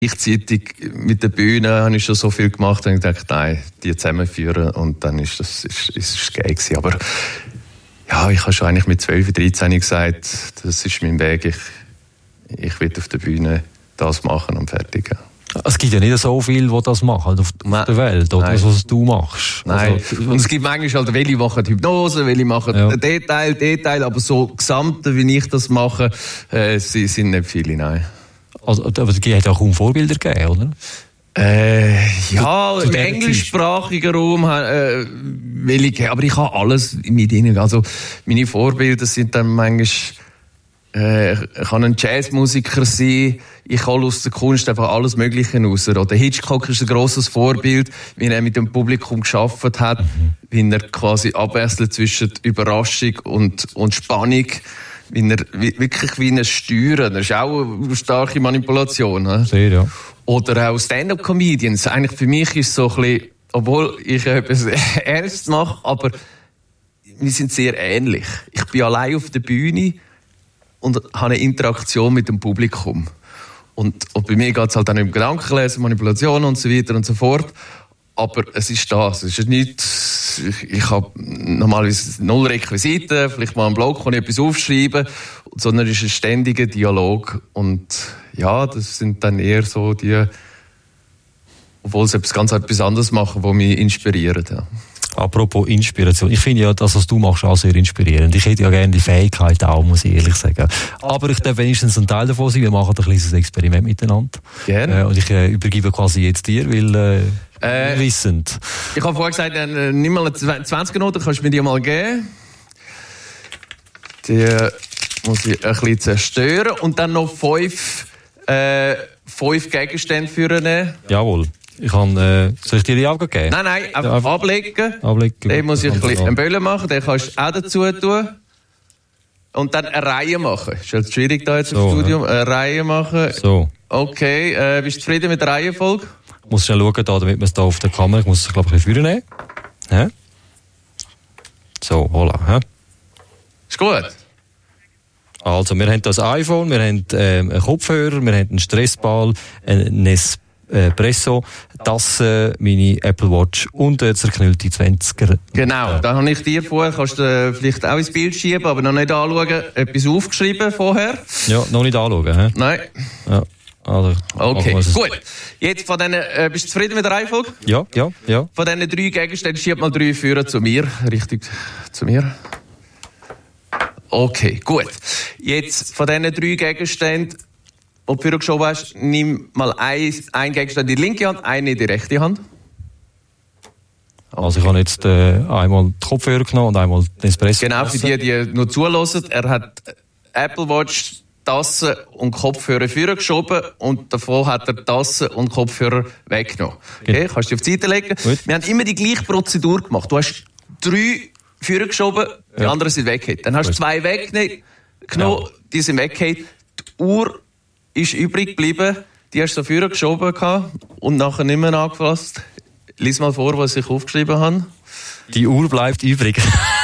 gleichzeitig mit der Bühne habe ich schon so viel gemacht, und ich dachte, nein, die zusammenführen, und dann ist es geil gewesen. Aber ja, ich habe schon eigentlich mit 12, 13 gesagt, das ist mein Weg, ich will auf der Bühne das machen und fertig. Ja. Es gibt ja nicht so viele, die das machen auf der Welt, oder das, was du machst. Nein, also, und es gibt manchmal halt, welche machen Hypnose, welche machen Detail, aber so Gesamte, wie ich das mache, sind nicht viele, nein. Also, aber es hat ja kaum Vorbilder gegeben, oder? Ja, im englischsprachigen Raum will ich, aber ich habe alles mit ihnen. Also meine Vorbilder sind dann manchmal, ich kann ein Jazzmusiker sein, ich hole aus der Kunst einfach alles Mögliche raus. Oder Hitchcock ist ein grosses Vorbild, wie er mit dem Publikum gearbeitet hat, wie er quasi abwechselt zwischen Überraschung und Spannung. Wirklich wie ein Steuern. Das ist auch eine starke Manipulation. Sehr, ja. Oder auch Stand-up-Comedians. Eigentlich für mich ist es so ein bisschen, obwohl ich etwas ernst mache, aber wir sind sehr ähnlich. Ich bin allein auf der Bühne und habe eine Interaktion mit dem Publikum. Und bei mir geht es halt dann um Gedankenlesen, Manipulation und so weiter und so fort. Aber es ist das. Es ist nicht, ich habe normalerweise 0 Requisiten, vielleicht mal einen Blog, wo ich etwas aufschreibe, sondern es ist ein ständiger Dialog. Und ja, das sind dann eher so die, obwohl sie etwas anderes machen, die mich inspirieren. Ja. Apropos Inspiration. Ich finde ja, das, was du machst, auch sehr inspirierend. Ich hätte ja gerne die Fähigkeit auch, muss ich ehrlich sagen. Aber ich darf wenigstens ein Teil davon sein. Wir machen ein kleines Experiment miteinander. Gerne. Und ich übergebe quasi jetzt dir, weil wissend. Ich habe vorher gesagt, nimm mal eine 20er-Note, kannst du mir die mal geben. Die muss ich ein bisschen zerstören. Und dann noch 5 Gegenstände führen. Jawohl. Soll ich dir die Augen geben? Nein, einfach ablegen. Den muss ich ein bisschen einen Böllen machen, den kannst du auch dazu tun. Und dann eine Reihe machen. Ist jetzt schwierig da jetzt im Studium. Eine Reihe machen. So. Okay, bist du zufrieden mit der Reihenfolge? Ich muss schnell schauen, damit man es da auf der Kamera, ich muss es, glaube ich, ein bisschen vornehmen. Ja? So, voilà. Ja? Ist gut. Also, wir haben das iPhone, wir haben einen Kopfhörer, wir haben einen Stressball, einen Nespresso, Tasse, meine Apple Watch und eine zerknüllte 20er. Genau, da habe ich dir vorher, kannst du vielleicht auch ins Bild schieben, aber noch nicht anschauen, etwas aufgeschrieben vorher. Ja, noch nicht anschauen, hä? Nein. Ja. Also, okay, gut. Jetzt von diesen, bist du zufrieden mit der Reihenfolge? Ja. Von diesen 3 Gegenständen schieb mal 3 Führer zu mir, richtig zu mir. Okay, gut. Jetzt von diesen 3 Gegenständen, die du geschoben hast, nimm mal einen Gegenstand in die linke Hand, einen in die rechte Hand. Okay. Also ich habe jetzt einmal die Kopfhörer genommen und einmal den Espresso. Genau, für die nur zulassen. Er hat Apple Watch, Tasse und Kopfhörer vorne geschoben und davon hat er Tasse und Kopfhörer weggenommen. Okay, kannst du auf die Seite legen. Gut. Wir haben immer die gleiche Prozedur gemacht. Du hast 3 vorne geschoben, die anderen sind weggehauen. Dann hast du 2 weggenommen, die sind weggehauen. Die Uhr ist übrig geblieben, die hast du so vorne geschoben und nachher nicht mehr angefasst. Lies mal vor, was ich aufgeschrieben habe. Die Uhr bleibt übrig.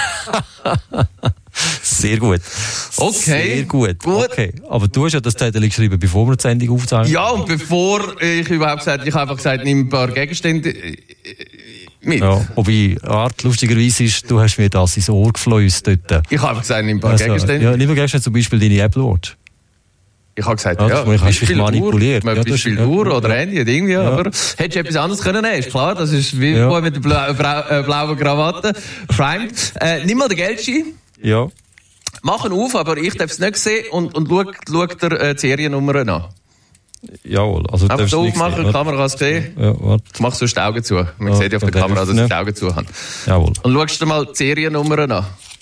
Sehr gut. Okay. Sehr gut. Okay. Aber du hast ja das Zettel geschrieben, bevor wir die Sendung aufzeichnen. Ja, und bevor ich überhaupt gesagt, ich habe einfach gesagt, nimm ein paar Gegenstände mit. Ja, wobei, lustigerweise ist, du hast mir das ins Ohr geflüstert dort. Ich habe einfach gesagt, nimm ein paar Gegenstände. Ja, nimm Gegenstände, zum Beispiel deine Apple Watch. Ich habe gesagt, ich hast dich manipuliert. Beispiel Uhr oder Handy oder irgendwie, aber hättest du etwas anderes können nehmen, ist klar, das ist wie vorher mit der blauen Krawatte. Prime. Nimm mal den Geldschein. Ja. Mach ihn auf, aber ich darf es nicht sehen und schau dir die Seriennummer an. Jawohl. Also einfach so aufmachen, die Kamera kann es sehen. Ja, warte. Ich mache sonst die Augen zu. Man sieht ja auf der Kamera, dass ich die Augen zu habe. Jawohl. Und schaust dir mal die Seriennummer an.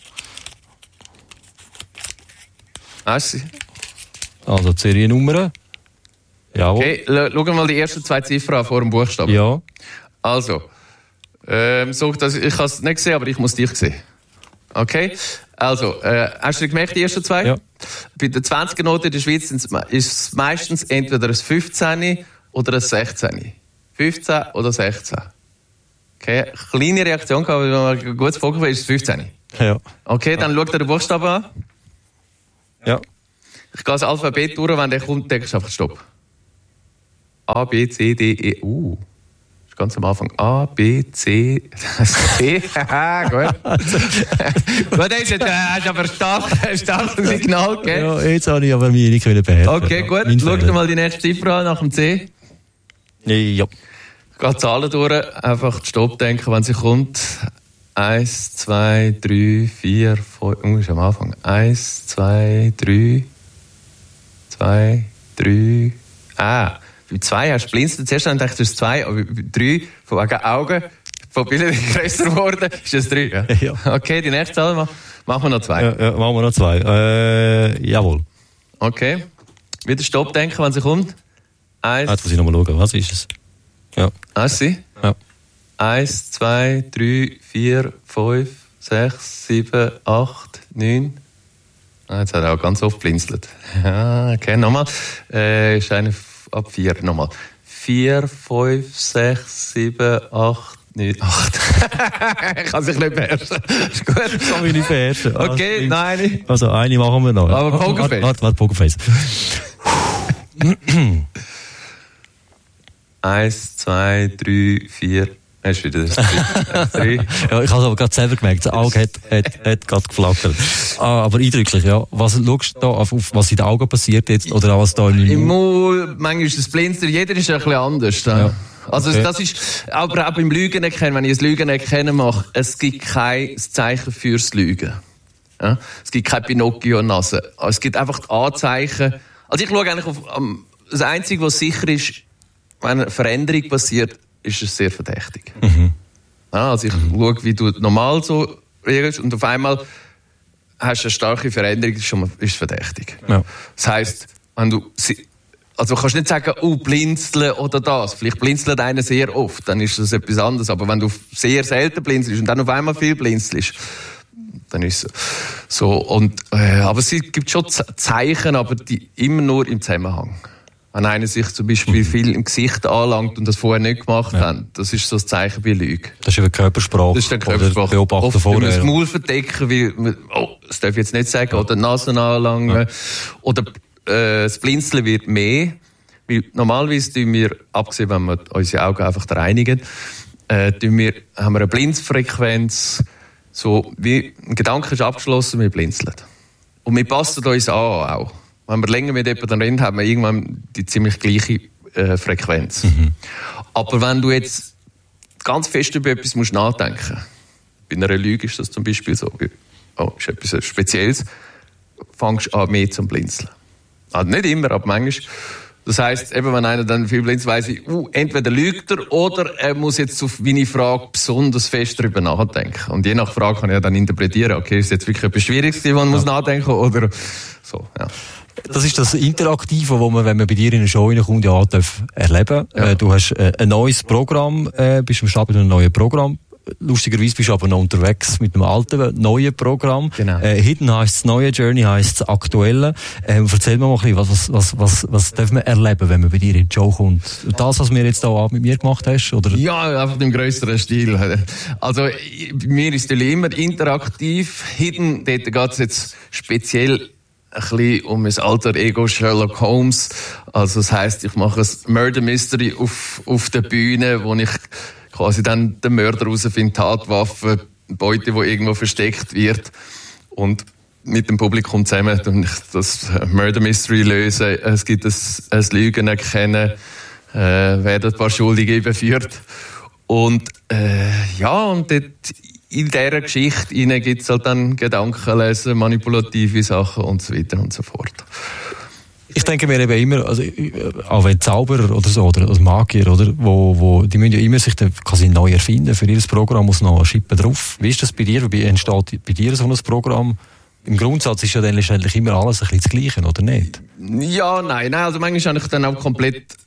Hast du sie? Also die Seriennummer. Jawohl. Okay, schau mal die ersten 2 Ziffern an vor dem Buchstaben. Ja. Also, ich kann es nicht sehen, aber ich muss dich sehen. Okay? Also, hast du gemerkt, die ersten 2? Ja. Bei der 20er-Note in der Schweiz ist es meistens entweder ein 15 oder ein 16. 15 oder 16. Okay, kleine Reaktion, aber wenn man ein gutes Fokus ist es 15. Ja. Okay, dann schau dir den Buchstaben an. Ja. Ich gehe das Alphabet durch, wenn der kommt, denkst du einfach Stopp. A, B, C, D, E, ganz am Anfang. A, B, C, D. Gut. Gut, das ist aber ein starkes Signal, gell? Ja, jetzt habe ich aber mich nicht beherrschen. Okay, gut. Schau dir mal die nächste Ziffer an, nach dem C. Ja. Geht Zahlen durch, einfach Stopp denken, wenn sie kommt. 1, 2, 3, 4, 5, am Anfang. 1, 2, 3, 2, 3, Bei 2 hast du blinzelt. Zuerst dachte ich, das ist 2, aber bei 3, von wegen Augen, von Bildern grösser geworden, ist das 3. Ja? Ja. Okay, die nächste Zahl machen wir noch 2. Ja, machen wir noch 2. Jawohl. Okay. Wieder Stopp denken, wenn sie kommt. 1. Jetzt muss ich nochmal schauen, was ist es? Ja. Hast du sie? Ja. 1, 2, 3, 4, 5, 6, 7, 8, 9. Jetzt hat er auch ganz oft blinzelt. Ja, okay, nochmal. Ist eine ab 4, nochmal. 4, 5, 6, 7, 8, 9, 8. Ich kann sich nicht beherrschen. Ist gut. Ich kann mich nicht beherrschen. Okay, nein. Also, eine machen wir noch. Aber Pokerface. Warte, Pokerface. 1, 2, 3, 4. Hast du wieder das 3? Ja, ich habe es aber gerade selber gemerkt. Das Auge hat gerade geflackert. Aber eindrücklich, ja. Was schaust du da auf was in den Augen passiert jetzt? Oder was da im Maul, manchmal ist das Blinzer, jeder ist ein bisschen anders. Ja. Also, okay. Das ist, aber auch beim Lügen erkennen, wenn ich das Lügen erkennen mache, es gibt kein Zeichen fürs Lügen. Ja? Es gibt keine Pinocchio-Nase. Es gibt einfach die Anzeichen. Also, ich schaue eigentlich auf, das Einzige, was sicher ist, wenn eine Veränderung passiert, ist es sehr verdächtig. Mhm. Ja, also ich schaue, wie du normal so reagierst und auf einmal hast du eine starke Veränderung, ist verdächtig. Ja. Das heisst, wenn du, also kannst nicht sagen, blinzeln oder das. Vielleicht blinzelt einer sehr oft, dann ist das etwas anderes. Aber wenn du sehr selten blinzelst und dann auf einmal viel blinzelst, dann ist es so. Und, aber es gibt schon Zeichen, aber die immer nur im Zusammenhang. Wenn einer sich zum Beispiel viel im Gesicht anlangt und das vorher nicht gemacht hat, das ist so ein Zeichen bei Lüge. Das ist eben Körpersprache. Das ist der Körpersprache. Beobachten vorher. Das Maul verdecken, weil, das darf ich jetzt nicht sagen, oder die Nase anlangen. Ja. Oder das Blinzeln wird mehr. Weil normalerweise tun wir, abgesehen, wenn wir unsere Augen einfach reinigen, haben wir eine Blinzfrequenz, so wie ein Gedanke ist abgeschlossen, wir blinzeln. Und wir passen uns an auch. Wenn wir länger mit jemandem reden, haben wir irgendwann die ziemlich gleiche Frequenz. Mhm. Aber wenn du jetzt ganz fest über etwas musst nachdenken, bei einer Lüge ist das zum Beispiel so, ist etwas Spezielles, fängst du an mehr zum Blinzeln. Also nicht immer, aber manchmal. Das heisst, eben, wenn einer dann viel blinzelt, weiss ich, entweder lügt er oder er muss jetzt auf meine Frage besonders fest darüber nachdenken. Und je nach Frage kann ich ja dann interpretieren, okay, ist jetzt wirklich etwas Schwieriges, wo man muss nachdenken oder so, ja. Das ist das Interaktive, das man, wenn man bei dir in eine Show reinkommt, ja, erleben darf. Ja. Du hast ein neues Programm, bist am Start mit einem neuen Programm. Lustigerweise bist du aber noch unterwegs mit einem alten, neuen Programm. Genau. Hidden heisst das neue, Journey heisst das aktuelle. Erzähl mir mal ein bisschen, was darf man erleben, wenn man bei dir in die Show kommt? Das, was wir jetzt hier mit mir gemacht hast? Oder? Ja, einfach im grösseren Stil. Also, bei mir ist es immer interaktiv. Hidden, dort geht es jetzt speziell ein bisschen um mein alter Ego Sherlock Holmes. Also, das heisst, ich mache ein Murder Mystery auf der Bühne, wo ich quasi dann den Mörder rausfinde, Tatwaffe, Beute, die irgendwo versteckt wird. Und mit dem Publikum zusammen ich das Murder Mystery lösen. Es gibt ein Lügen erkennen, werden ein paar Schuldige überführt. Und, und dort in dieser Geschichte gibt es halt dann Gedankenlesen, manipulative Sachen und so weiter und so fort. Ich denke mir eben immer, also, auch wenn Zauberer oder so, oder als Magier, oder, die müssen ja immer sich dann quasi neu erfinden. Für ihr Programm muss noch eine Schippe drauf. Wie ist das bei dir? Wie entsteht bei dir so ein Programm? Im Grundsatz ist ja dann letztendlich immer alles ein bisschen das Gleiche, oder nicht? Ja, nein. Also manchmal habe ich dann auch komplett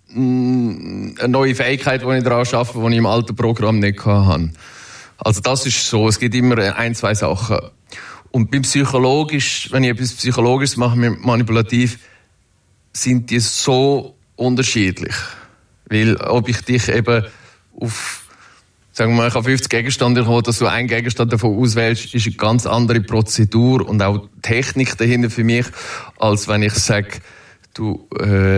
eine neue Fähigkeit, die ich daran arbeite, die ich im alten Programm nicht hatte. Also das ist so, es gibt immer ein, zwei Sachen. Und beim Psychologisch, wenn ich etwas Psychologisches mache, manipulativ, sind die so unterschiedlich. Weil ob ich dich eben auf, sagen wir mal, ich habe 50 Gegenstände, dass du einen Gegenstand davon auswählst, ist eine ganz andere Prozedur und auch Technik dahinter für mich, als wenn ich sage, du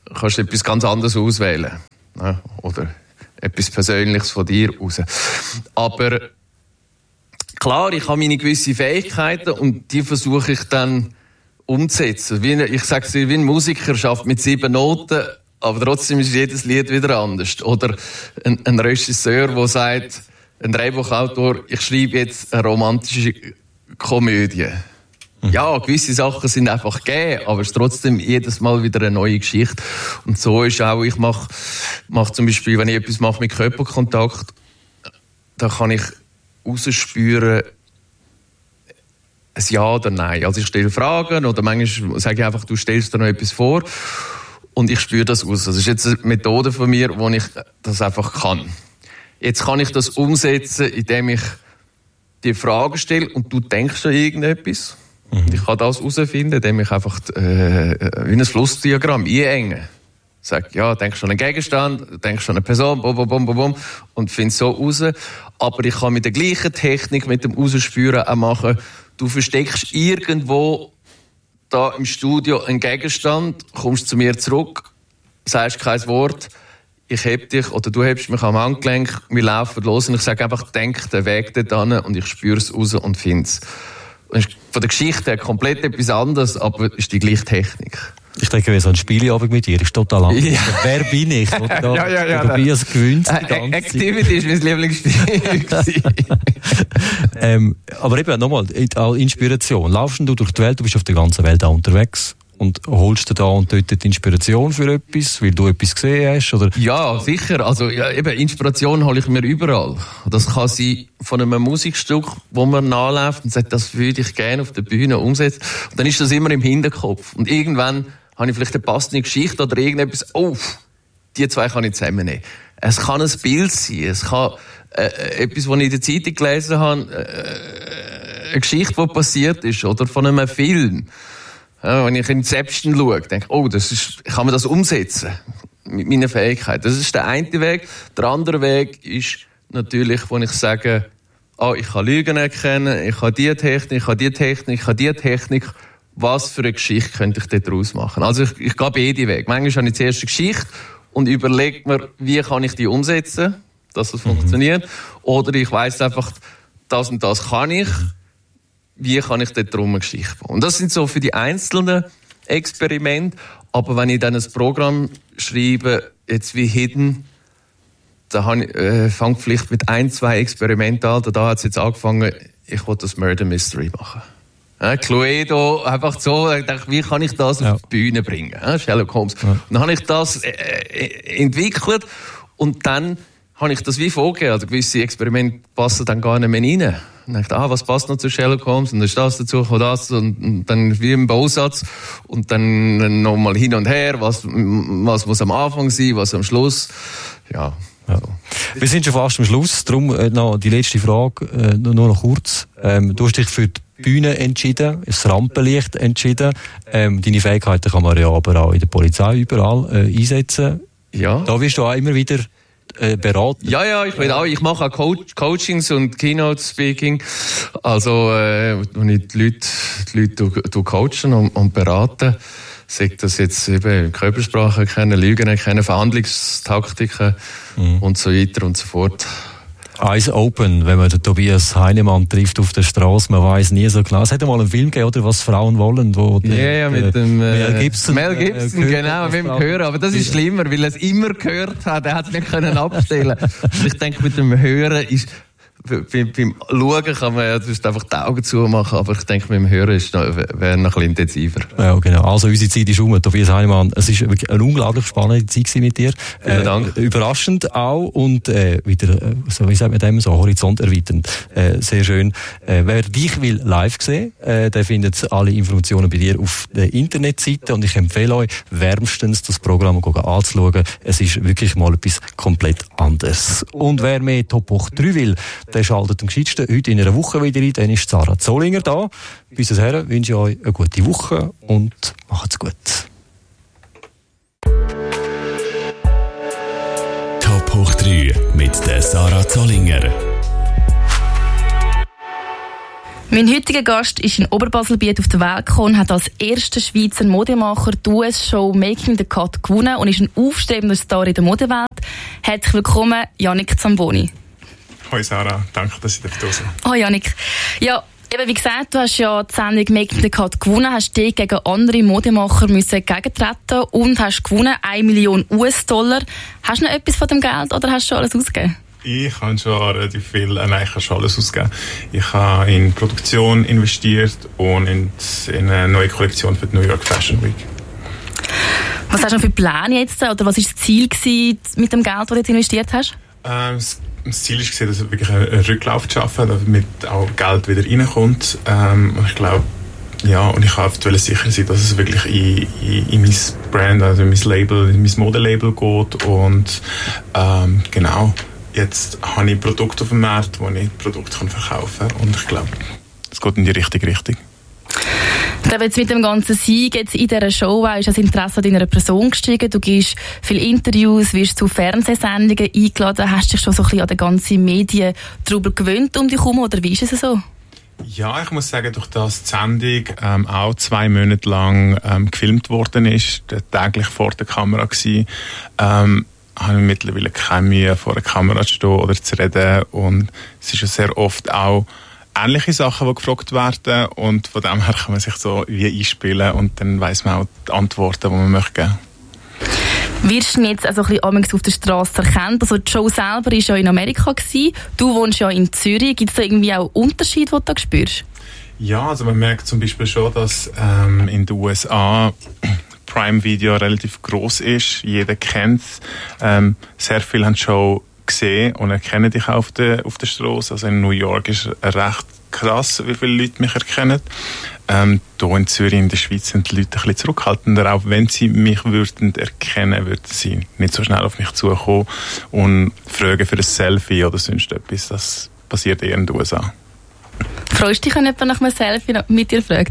kannst du etwas ganz anderes auswählen. Ja, oder etwas Persönliches von dir raus. Aber klar, ich habe meine gewissen Fähigkeiten und die versuche ich dann umzusetzen. Ich sage es wie ein Musiker schafft mit 7 Noten, aber trotzdem ist jedes Lied wieder anders. Oder ein Regisseur, der sagt, ein Drehbuchautor, ich schreibe jetzt eine romantische Komödie. Ja, gewisse Sachen sind einfach gegeben, aber es ist trotzdem jedes Mal wieder eine neue Geschichte. Und so ist auch, ich mache zum Beispiel, wenn ich etwas mache mit Körperkontakt, da kann ich rausspüren, ein Ja oder Nein. Also ich stelle Fragen oder manchmal sage ich einfach, du stellst dir noch etwas vor und ich spüre das aus. Das ist jetzt eine Methode von mir, wo ich das einfach kann. Jetzt kann ich das umsetzen, indem ich die Frage stelle und du denkst an irgendetwas. Und ich kann das herausfinden, indem ich einfach wie ein Flussdiagramm einenge. Sag, ja, denkst du an einen Gegenstand, denkst du an eine Person, bum, bum, bum, bum, bum, und finde so raus. Aber ich kann mit der gleichen Technik, mit dem Rausspüren auch machen, du versteckst irgendwo da im Studio einen Gegenstand, kommst zu mir zurück, sagst kein Wort, ich heb dich oder du hebst mich am Handgelenk, wir laufen los und ich sage einfach, denk den Weg dorthin und ich spüre es raus und finde es. Von der Geschichte her komplett etwas anderes, aber ist die gleiche Technik. Ich denke, wie so ein Spieleabend mit dir ist total anders. Ja. Wer bin ich? Oder wie es gewünscht. Activity ist mein Lieblingsspiel. Aber eben, nochmal, Inspiration. Laufst du durch die Welt, du bist auf der ganzen Welt auch unterwegs und holst dir da und dort die Inspiration für etwas, weil du etwas gesehen hast? Oder? Ja, sicher. Also, ja, eben, Inspiration hole ich mir überall. Das kann sein von einem Musikstück, wo man nachläuft und sagt, das würde ich gerne auf der Bühne umsetzen. Und dann ist das immer im Hinterkopf. Und irgendwann habe ich vielleicht eine passende Geschichte oder irgendetwas, die zwei kann ich zusammennehmen. Es kann ein Bild sein, es kann etwas, was ich in der Zeitung gelesen habe, eine Geschichte, die passiert ist, oder von einem Film. Ja, wenn ich in Inception schaue, denke ich, kann man das umsetzen mit meinen Fähigkeiten. Das ist der eine Weg. Der andere Weg ist natürlich, wo ich sage, ich kann Lügen erkennen, ich habe die Technik, ich habe die Technik, ich habe die Technik. Was für eine Geschichte könnte ich daraus machen? Also ich gehe beide Wege. Manchmal habe ich zuerst eine Geschichte und überlege mir, wie kann ich die umsetzen, dass das funktioniert. Oder ich weiss einfach, das und das kann ich. Wie kann ich dort drum eine Geschichte bauen? Und das sind so für die einzelnen Experimente. Aber wenn ich dann ein Programm schreibe, jetzt wie Hidden, da fange ich vielleicht mit 1-2 Experimenten an. Da hat es jetzt angefangen, ich will das Murder Mystery machen. Cluedo, einfach so, ich dachte, wie kann ich das auf die Bühne bringen? Sherlock Holmes. Ja. Und dann habe ich das entwickelt und dann habe ich das wie vorgegeben. Also gewisse Experimente passen dann gar nicht mehr rein. Und dann dachte ich, was passt noch zu Sherlock Holmes? Und dann ist das dazu, das und dann wie im Bausatz und dann nochmal hin und her, was muss am Anfang sein, was am Schluss. Ja. Ja. Wir sind schon fast am Schluss, darum noch die letzte Frage, nur noch kurz. Du hast dich für die Bühne entschieden, das Rampenlicht entschieden. Deine Fähigkeiten kann man ja aber auch in der Polizei überall einsetzen. Ja. Da wirst du auch immer wieder beraten. Ja, ich mache auch Coachings und Keynote-Speaking. Also, wo ich die Leute coachen und beraten. Sagt das jetzt eben Körpersprache kennen, Lügen kennen, Verhandlungstaktiken und so weiter und so fort. Eyes open, wenn man den Tobias Heinemann trifft auf der Straße, man weiß nie so klar. Es hat mal einen Film gegeben, oder, was Frauen wollen, wo mit dem Mel Gibson, genau, mit dem Hören. Aber das ist schlimmer, weil er es immer gehört hat. Er hat es nicht abstellen können. Ich denke, mit dem Hören ist beim Schauen kann man ja einfach die Augen zumachen, aber ich denke, mit dem Hören wäre noch ein bisschen intensiver. Ja, genau. Also unsere Zeit ist um. Tobias Heinemann, es war wirklich eine unglaublich spannende Zeit mit dir. Vielen Dank. Überraschend auch und wieder, wie sagt man dem, so horizonterweiternd. Sehr schön. Wer dich will live sehen, der findet alle Informationen bei dir auf der Internetseite und ich empfehle euch wärmstens das Programm anzuschauen. Es ist wirklich mal etwas komplett anderes. Und wer mehr Top hoch 3 will, der schaltet am gescheitsten heute in einer Woche wieder ein. Dann ist Sarah Zollinger da. Bis dahin wünsche ich euch eine gute Woche und macht's gut. Top hoch 3 mit der Sarah Zollinger. Mein heutiger Gast ist in Oberbaselbiet auf der Welt gekommen, hat als erster Schweizer Modemacher die US-Show Making the Cut gewonnen und ist ein aufstrebender Star in der Modewelt. Herzlich willkommen, Yannick Zamboni. Hoi Sarah, danke, dass ich da bin. Hoi Yannick. Ja, eben wie gesagt, du hast ja die Sendung Making the Cut gewonnen, hast dich gegen andere Modemacher müssen entgegentreten und hast gewonnen, 1 Million US-Dollar. Hast du noch etwas von dem Geld oder hast du schon alles ausgegeben? Ich habe schon relativ viel, nein, ich habe schon alles ausgegeben. Ich habe in Produktion investiert und in eine neue Kollektion für die New York Fashion Week. Was hast du noch für Pläne jetzt? Oder was war das Ziel mit dem Geld, das du jetzt investiert hast? Das Ziel war, dass ich wirklich einen Rücklauf zu schaffen, damit auch Geld wieder reinkommt. Ich glaube, ja, und ich wollte sicher sein, dass es wirklich in mein Brand, also in mein Label, in mein Modelabel geht. Und genau, jetzt habe ich Produkte auf dem Markt, wo ich Produkte verkaufen kann. Und ich glaube, es geht in die richtige Richtung. Ich glaube, jetzt mit dem ganzen Sieg jetzt in dieser Show ist das Interesse an deiner Person gestiegen. Du gibst viele Interviews, wirst zu Fernsehsendungen eingeladen. Hast du dich schon so ein bisschen an den ganzen Medientrubel gewöhnt um dich herum, oder wie ist es so? Ja, ich muss sagen, durch das die Sendung auch 2 Monate lang gefilmt worden ist, täglich vor der Kamera gewesen, habe ich mittlerweile keine Mühe, vor der Kamera zu stehen oder zu reden. Und es ist ja sehr oft auch ähnliche Sachen, die gefragt werden, und von dem her kann man sich so wie einspielen und dann weiss man auch die Antworten, die man möchte geben. Wirst du jetzt also ein bisschen auf der Straße erkannt? Also die Show selber war ja in Amerika gewesen. Du wohnst ja in Zürich. Gibt es da irgendwie auch Unterschiede, die du da spürst? Ja, also man merkt zum Beispiel schon, dass in den USA Prime Video relativ gross ist. Jeder kennt es. Sehr viele haben die Show gesehen und erkennen dich auf der Straße. Also in New York ist es recht krass, wie viele Leute mich erkennen. Hier in Zürich, in der Schweiz, sind die Leute ein bisschen zurückhaltender. Auch wenn sie mich würden erkennen, würden sie nicht so schnell auf mich zukommen und fragen für ein Selfie oder sonst etwas. Das passiert eher in den USA. Freust du dich, wenn jemand nach einem Selfie mit dir fragt?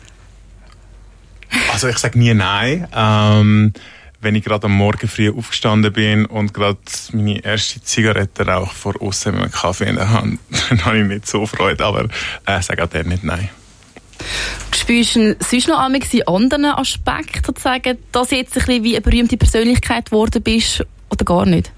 Also ich sage nie nein. Wenn ich gerade am Morgen früh aufgestanden bin und gerade meine erste Zigarette rauche vor außen mit einem Kaffee in der Hand, dann habe ich nicht so Freude, aber sage auch dann nicht nein. Spürst du sonst noch einmal in anderen Aspekten, sozusagen, dass du jetzt ein bisschen wie eine berühmte Persönlichkeit geworden bist, oder gar nicht?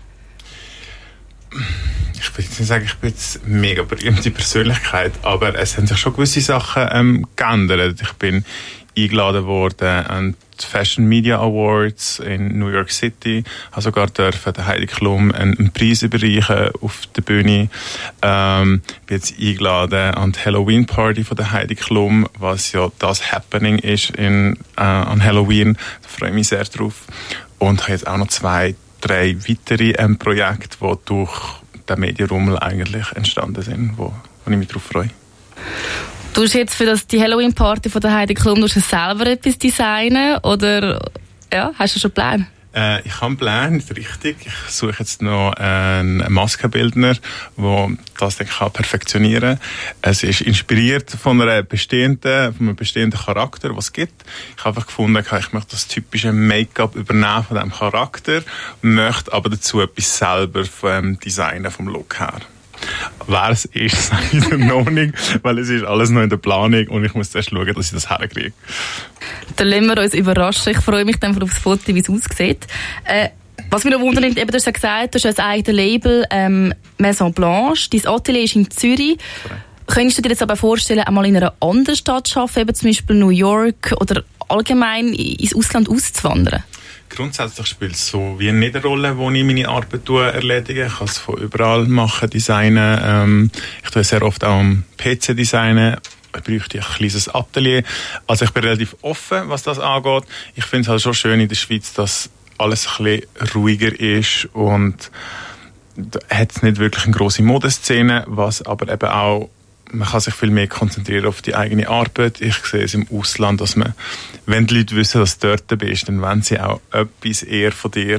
Ich würde nicht sagen, ich bin jetzt eine mega berühmte Persönlichkeit, aber es haben sich schon gewisse Sachen geändert. Ich bin eingeladen worden an die Fashion Media Awards in New York City. Ich habe sogar dürfen der Heidi Klum einen Preis überreichen auf der Bühne. Bin jetzt eingeladen an die Halloween Party von der Heidi Klum, was ja das Happening ist an Halloween. Da freue ich mich sehr drauf. Und habe jetzt auch noch 2, 3 weitere Projekte, die durch den Medienrummel eigentlich entstanden sind, wo ich mich darauf freue. Du hast jetzt für die Halloween-Party von der Heidi Klum selber etwas designen, oder ja, hast du schon Pläne? Ich habe einen Plan, richtig. Ich suche jetzt noch einen Maskenbildner, der das dann perfektionieren kann. Es ist inspiriert von einem bestehenden Charakter, was es gibt. Ich habe einfach gefunden, ich möchte das typische Make-up übernehmen von diesem Charakter, möchte aber dazu etwas selber vom Designen, vom Look her. Wer es ist, sage ich dann noch nicht, weil es ist alles noch in der Planung und ich muss erst schauen, dass ich das herkriege. Dann lassen wir uns überraschen. Ich freue mich dann auf das Foto, wie es aussieht. Was mich noch wundert, eben, du hast ja gesagt, du hast ein eigenes Label, Maison Blanche. Dein Atelier ist in Zürich. Könntest du dir jetzt aber vorstellen, einmal in einer anderen Stadt zu arbeiten, eben zum Beispiel New York oder allgemein ins Ausland auszuwandern? Grundsätzlich spielt es so wie nicht eine Rolle, wo ich meine Arbeit erledige. Ich kann es von überall machen, designen. Ich tue sehr oft auch am PC designen. Ich bräuchte ein kleines Atelier. Also ich bin relativ offen, was das angeht. Ich finde es halt schon schön in der Schweiz, dass alles ein bisschen ruhiger ist und da hat es nicht wirklich eine grosse Modeszene, was aber eben auch, man kann sich viel mehr konzentrieren auf die eigene Arbeit. Ich sehe es im Ausland, dass man, wenn die Leute wissen, dass du dort bist, dann wollen sie auch etwas eher von dir.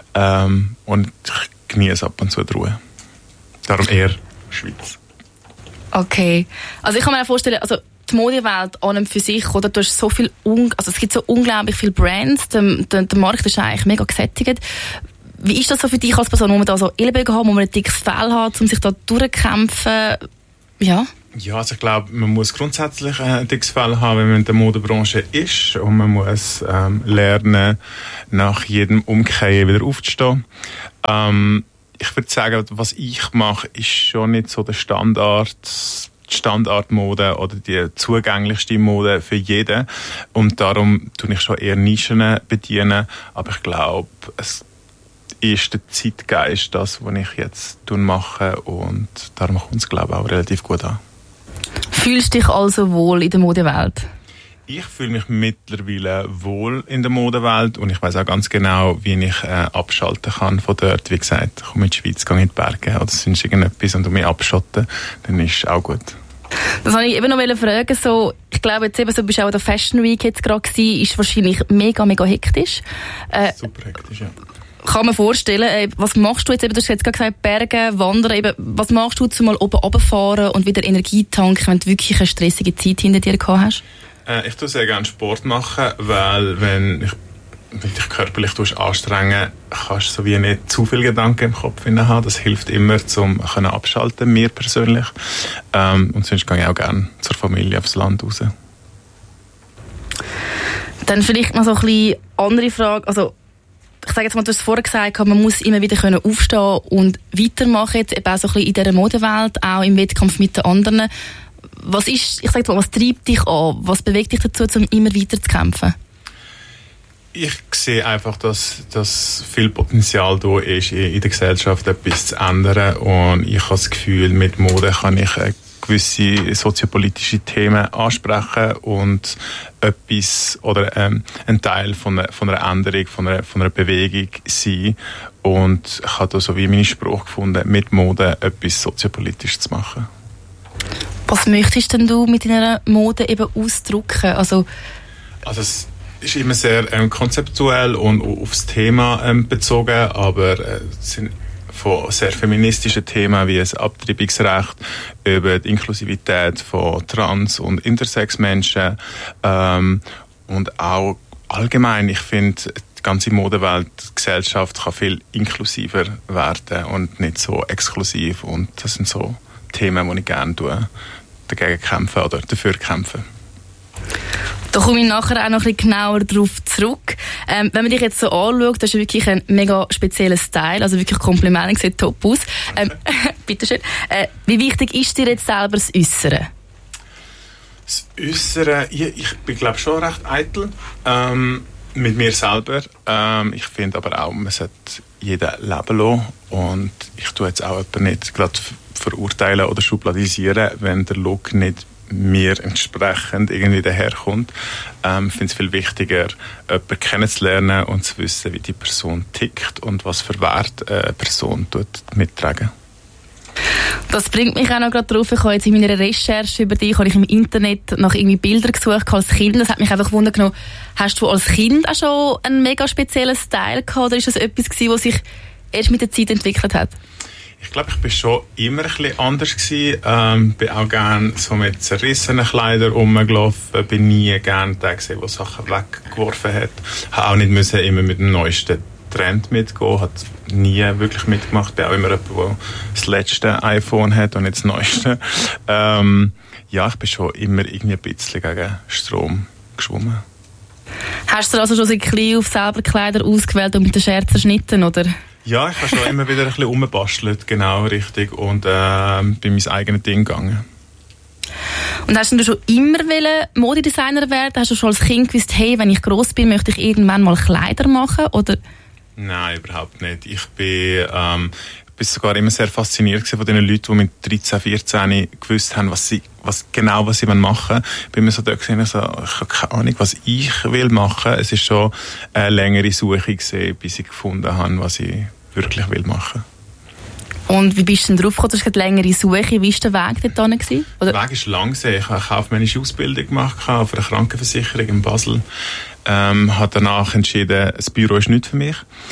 Und ich genieße ab und zu die Ruhe. Darum eher Schweiz. Okay. Also ich kann mir vorstellen, also die Modewelt an und für sich, oder? Du hast so viel, also es gibt so unglaublich viele Brands, der Markt ist eigentlich mega gesättigt. Wie ist das so für dich als Person, wo man da so Ellbogen hat, wo man ein dickes Fell hat, um sich da durchzukämpfen? Ja. Ja, also ich glaube, man muss grundsätzlich ein dickes Fell haben, wenn man in der Modebranche ist, und man muss lernen, nach jedem Umkehren wieder aufzustehen. Ich würde sagen, was ich mache, ist schon nicht so der Standardmode oder die zugänglichste Mode für jeden, und darum tue ich schon eher Nischen bedienen, aber ich glaube, es ist der Zeitgeist das, was ich jetzt mache, und darum kommt es, glaube ich, auch relativ gut an. Fühlst du dich also wohl in der Modewelt? Ich fühle mich mittlerweile wohl in der Modewelt, und ich weiß auch ganz genau, wie ich abschalten kann von dort. Wie gesagt, ich komme in die Schweiz, gehe in die Berge oder sonst irgendetwas und mich abschotten, dann ist es auch gut. Das wollte ich eben noch fragen. So, ich glaube, jetzt eben, so bist du auch in der Fashion Week jetzt gerade gewesen, ist wahrscheinlich mega, mega hektisch. Super hektisch, ja. Kann man vorstellen, was machst du jetzt eben, du hast jetzt gerade gesagt, Berge, Wandern, eben, was machst du jetzt mal oben runterfahren und wieder Energie tanken, wenn du wirklich eine stressige Zeit hinter dir gehabt hast? Ich tue sehr gerne Sport machen, weil wenn dich körperlich anstrengen, kannst du so wie nicht zu viele Gedanken im Kopf haben. Das hilft immer, um abschalten, mir persönlich. Und sonst gehe ich auch gerne zur Familie aufs Land raus. Dann vielleicht mal so ein bisschen andere Frage, also ich sage jetzt mal, du hast vorher gesagt, man muss immer wieder aufstehen und weitermachen, jetzt eben auch so ein bisschen in dieser Modewelt, auch im Wettkampf mit den anderen. Was treibt dich an? Was bewegt dich dazu, um immer weiter zu kämpfen? Ich sehe einfach, dass viel Potenzial da ist, in der Gesellschaft etwas zu ändern, und ich habe das Gefühl, mit Mode kann ich gewisse soziopolitische Themen ansprechen und etwas oder ein Teil von einer Änderung, von einer Bewegung sein. Und ich habe da so wie meinen Spruch gefunden, mit Mode etwas soziopolitisch zu machen. Was möchtest denn du mit deiner Mode eben ausdrücken? Also es ist immer sehr konzeptuell und aufs Thema bezogen, aber es sind von sehr feministischen Themen wie das Abtreibungsrecht über die Inklusivität von Trans- und Intersex-Menschen und auch allgemein, ich finde, die ganze Modewelt, die Gesellschaft kann viel inklusiver werden und nicht so exklusiv, und das sind so Themen, die ich gerne dagegen kämpfe oder dafür kämpfe. Da komme ich nachher auch noch ein bisschen genauer darauf zurück. Wenn man dich jetzt so anschaut, das ist wirklich ein mega spezieller Style, also wirklich Kompliment, sieht top aus. Bitteschön. Wie wichtig ist dir jetzt selber das Äußere? Das Äußere, ich bin glaube schon recht eitel mit mir selber. Ich finde aber auch, man sollte jeden leben lassen, und ich tue jetzt auch jemanden nicht gerade verurteilen oder schubladisieren, wenn der Look nicht mir entsprechend irgendwie daherkommt. Ich finde es viel wichtiger, jemanden kennenzulernen und zu wissen, wie die Person tickt und was für Wert eine Person mittragen. Das bringt mich auch noch gerade drauf. Ich habe jetzt in meiner Recherche über dich habe ich im Internet nach irgendwie Bildern gesucht als Kind. Das hat mich einfach gewundert genommen. Hast du als Kind auch schon einen mega speziellen Style gehabt, oder ist das etwas gewesen, was sich erst mit der Zeit entwickelt hat? Ich glaube, ich war schon immer ein bisschen anders gewesen. Bin auch gerne so mit zerrissenen Kleidern rumgelaufen. Bin nie gerne der gesehen, der Sachen weggeworfen hat. Habe auch nicht müssen immer mit dem neuesten Trend mitgehen. Hat nie wirklich mitgemacht. Bin auch immer jemand, der das letzte iPhone hat und nicht das neueste. Ja, ich bin schon immer irgendwie ein bisschen gegen Strom geschwommen. Hast du also schon so klein auf selber Kleider ausgewählt und mit der Schere zerschnitten, oder? Ja, ich habe schon immer wieder ein bisschen rumbastelt, genau, richtig, und bin mein eigenes Ding gegangen. Und hast du schon immer Modedesigner werden? Hast du schon als Kind gewusst, hey, wenn ich gross bin, möchte ich irgendwann mal Kleider machen, oder? Nein, überhaupt nicht. Ich bin sogar immer sehr fasziniert von den Leuten, die mit 13, 14 gewusst haben, was sie machen wollen. Ich bin mir so da gesehen, ich habe keine Ahnung, was ich will machen. Es ist schon eine längere Suche gewesen, bis ich gefunden habe, was ich wirklich will machen. Und wie bist du denn drauf gekommen? Du hast eine längere Suche. Wie war der Weg dort hin? Der Weg war lang. Ich habe eine kaufmännische Ausbildung gemacht auf einer Krankenversicherung in Basel. Habe danach entschieden, das Büro ist nicht für mich.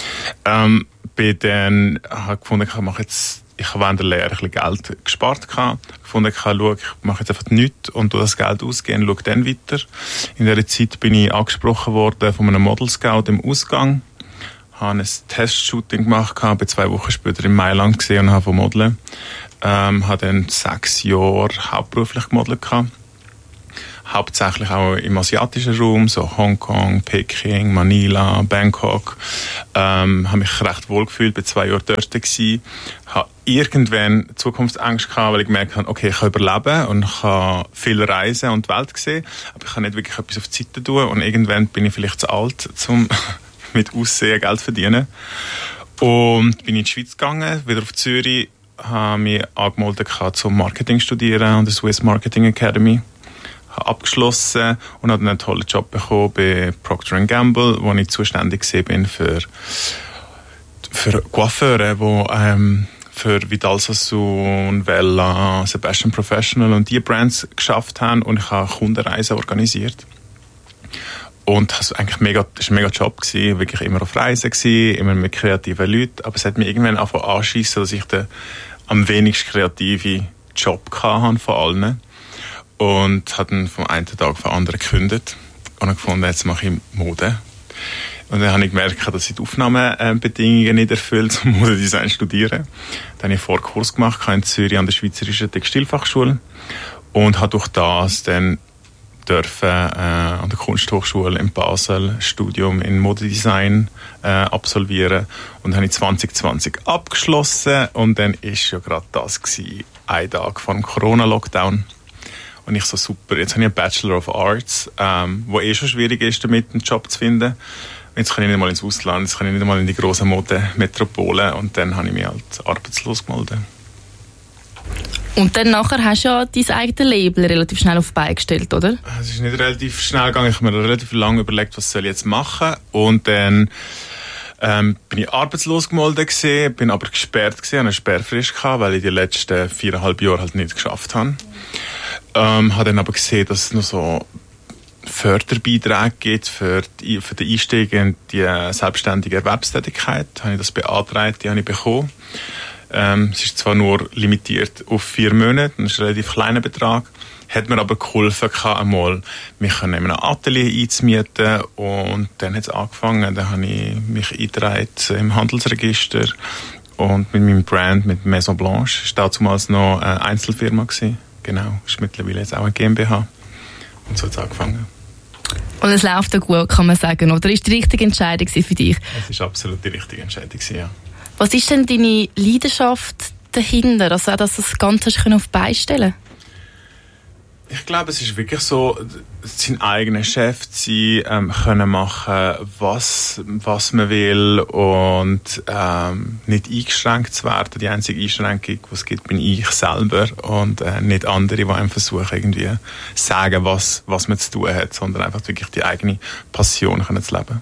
Habe gefunden, ich habe während der Lehre ein bisschen Geld gespart. Gefunden, ich mache jetzt einfach nichts und tue das Geld ausgehen und schaue dann weiter. In dieser Zeit bin ich angesprochen worden von einem Model Scout im Ausgang. Habe ein Testshooting gemacht, bin 2 Wochen später in Mailand gesehen und habe von Modeln. habe dann 6 Jahre hauptberuflich gemodelt gehabt. Hauptsächlich auch im asiatischen Raum, so Hongkong, Peking, Manila, Bangkok. Habe mich recht wohl gefühlt, bin 2 Jahre dort gewesen. Habe irgendwann Zukunftsängste gehabt, weil ich gemerkt habe, okay, ich kann überleben und ich kann viel reisen und die Welt sehen, aber ich kann nicht wirklich etwas auf die Seite tun und irgendwann bin ich vielleicht zu alt, um mit Aussehen Geld zu verdienen. Und bin in die Schweiz gegangen, wieder auf Zürich, habe mich angemeldet zum Marketing studieren an der Swiss Marketing Academy. Habe abgeschlossen und habe dann einen tollen Job bekommen bei Procter & Gamble, wo ich zuständig bin für Coiffeure, die für Vidal Sassoon, Wella, Sebastian Professional und die Brands geschafft haben und ich habe Kundenreisen organisiert. Und das war eigentlich ein mega Job gewesen, wirklich immer auf Reisen gewesen, immer mit kreativen Leuten, aber es hat mich irgendwann angefangen anschiessen, dass ich den am wenigst kreativen Job hatte von allen. Und habe dann vom einen Tag auf den anderen gekündigt und habe gefunden, jetzt mache ich Mode. Und dann habe ich gemerkt, dass ich die Aufnahmebedingungen nicht erfüllt, um Modedesign zu studieren. Dann habe ich einen Vorkurs gemacht in Zürich an der Schweizerischen Textilfachschule und habe durch das dann dürfen an der Kunsthochschule in Basel ein Studium in Modedesign absolvieren. Und dann habe ich 2020 abgeschlossen und dann war ja gerade das gewesen, ein Tag vor dem Corona-Lockdown. Und ich so, super, jetzt habe ich einen Bachelor of Arts, wo schon schwierig ist, damit einen Job zu finden. Jetzt kann ich nicht mal ins Ausland, jetzt kann ich nicht mal in die grossen Modemetropolen. Und dann habe ich mich halt arbeitslos gemeldet. Und dann nachher hast du ja dein eigenes Label relativ schnell auf die Beine gestellt, oder? Es ist nicht relativ schnell gegangen. Ich habe mir relativ lange überlegt, was soll ich jetzt machen. Und dann bin ich arbeitslos gemeldet gewesen, bin aber gesperrt gewesen, eine Sperrfrist gehabt, weil ich die letzten 4,5 Jahre halt nicht geschafft habe. Habe dann aber gesehen, dass es noch so Förderbeiträge gibt für den Einstieg in die selbstständige Erwerbstätigkeit. Habe ich das beantragt, die habe ich bekommen. Es ist zwar nur limitiert auf 4 Monate, das ist ein relativ kleiner Betrag, hat mir aber geholfen, einmal mich in einem Atelier einzumieten und dann hat es angefangen, dann habe ich mich eingetragen im Handelsregister und mit meinem Brand, mit Maison Blanche, das war damals noch eine Einzelfirma gewesen. Genau, ist mittlerweile jetzt auch eine GmbH. Und so hat es angefangen. Und es läuft ja gut, kann man sagen, oder? Ist die richtige Entscheidung für dich? Es war absolut die richtige Entscheidung, ja. Was ist denn deine Leidenschaft dahinter, also auch, dass du das Ganze auf die Beine stellen? Ich glaube, es ist wirklich so, sein eigener Chef zu sein, können machen, was man will und nicht eingeschränkt zu werden. Die einzige Einschränkung, die es gibt, bin ich selber und nicht andere, die einem versuchen, irgendwie sagen, was man zu tun hat, sondern einfach wirklich die eigene Passion können zu leben.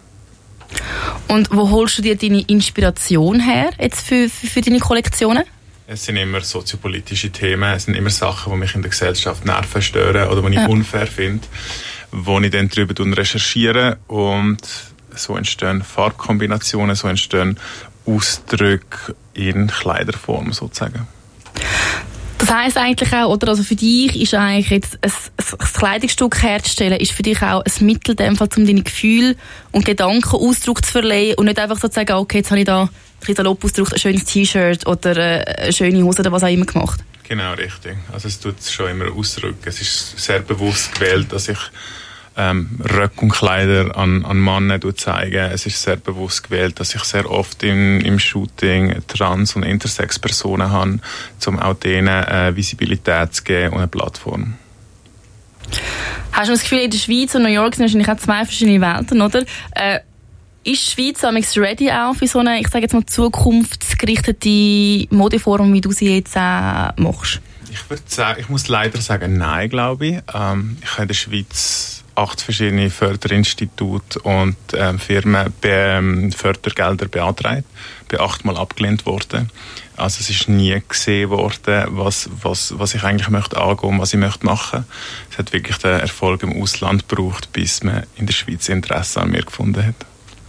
Und wo holst du dir deine Inspiration her jetzt für deine Kollektionen? Es sind immer soziopolitische Themen, es sind immer Sachen, die mich in der Gesellschaft nerven, stören oder die ich unfair finde, wo ich dann darüber recherchiere und so entstehen Farbkombinationen, so entstehen Ausdrücke in Kleiderform sozusagen. Das heisst eigentlich auch, oder? Also für dich ist eigentlich jetzt ein Kleidungsstück herzustellen, ist für dich auch ein Mittel, um deine Gefühle und Gedanken Ausdruck zu verleihen und nicht einfach so zu sagen, okay, jetzt habe ich da ein bisschen salopp ausgedrückt, ein schönes T-Shirt oder eine schöne Hose oder was auch immer gemacht. Genau, richtig. Also es tut schon immer ausdrücken. Es ist sehr bewusst gewählt, dass ich Röcke und Kleider an Männer zeige. Es ist sehr bewusst gewählt, dass ich sehr oft im Shooting Trans- und Intersex-Personen habe, um auch denen Visibilität zu geben und eine Plattform. Hast du das Gefühl, in der Schweiz und New York sind wahrscheinlich auch 2 verschiedene Welten, oder? Ist die Schweiz ready auch für so eine, ich sage jetzt mal, zukunftsgerichtete Modeform, wie du sie jetzt auch machst? Ich muss leider sagen, nein, glaube ich. Ich habe in der Schweiz 8 verschiedene Förderinstitute und Firmen Fördergelder beantragt, bin 8-mal abgelehnt worden. Also es ist nie gesehen worden, was ich eigentlich möchte angehen und was ich möchte machen. Es hat wirklich den Erfolg im Ausland gebraucht, bis man in der Schweiz Interesse an mir gefunden hat.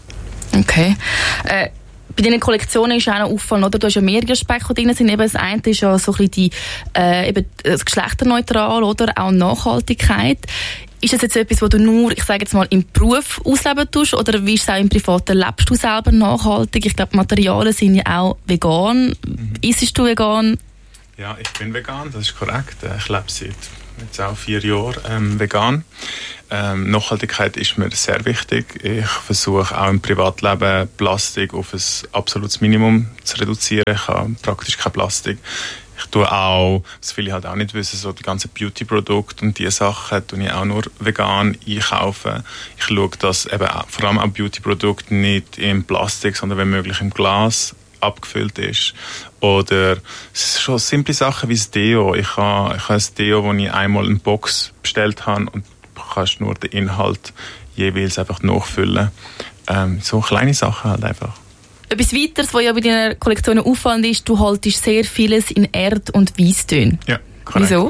Okay. Bei deinen Kollektionen ist auch noch auffallend, oder? Du hast ja mehrere Aspekte, die drin sind. Eben das eine ist ja so ein bisschen eben das geschlechterneutral, oder? Auch Nachhaltigkeit. Ist das jetzt etwas, was du nur, ich sage jetzt mal, im Beruf ausleben tust? Oder wie ist es auch im Privaten? Lebst du selber nachhaltig? Ich glaube, Materialien sind ja auch vegan. Isst du vegan? Ja, ich bin vegan, das ist korrekt. Ich lebe seit jetzt auch 4 Jahren vegan. Nachhaltigkeit ist mir sehr wichtig. Ich versuche auch im Privatleben Plastik auf ein absolutes Minimum zu reduzieren. Ich habe praktisch kein Plastik. Ich tue auch, was viele halt auch nicht wissen, so die ganzen Beauty-Produkte und diese Sachen tue ich auch nur vegan einkaufen. Ich schaue, dass eben auch, vor allem auch Beauty-Produkte nicht im Plastik, sondern wenn möglich im Glas abgefüllt ist. Oder es sind schon simple Sachen wie das Deo. Ich habe ein Deo, wo ich einmal eine Box bestellt habe und du kannst nur den Inhalt jeweils einfach nachfüllen. So kleine Sachen halt einfach. Etwas weiteres, was ja bei deinen Kollektionen auffallend ist, du haltest sehr vieles in Erd- und Weisstönen. Ja, korrekt. Wieso?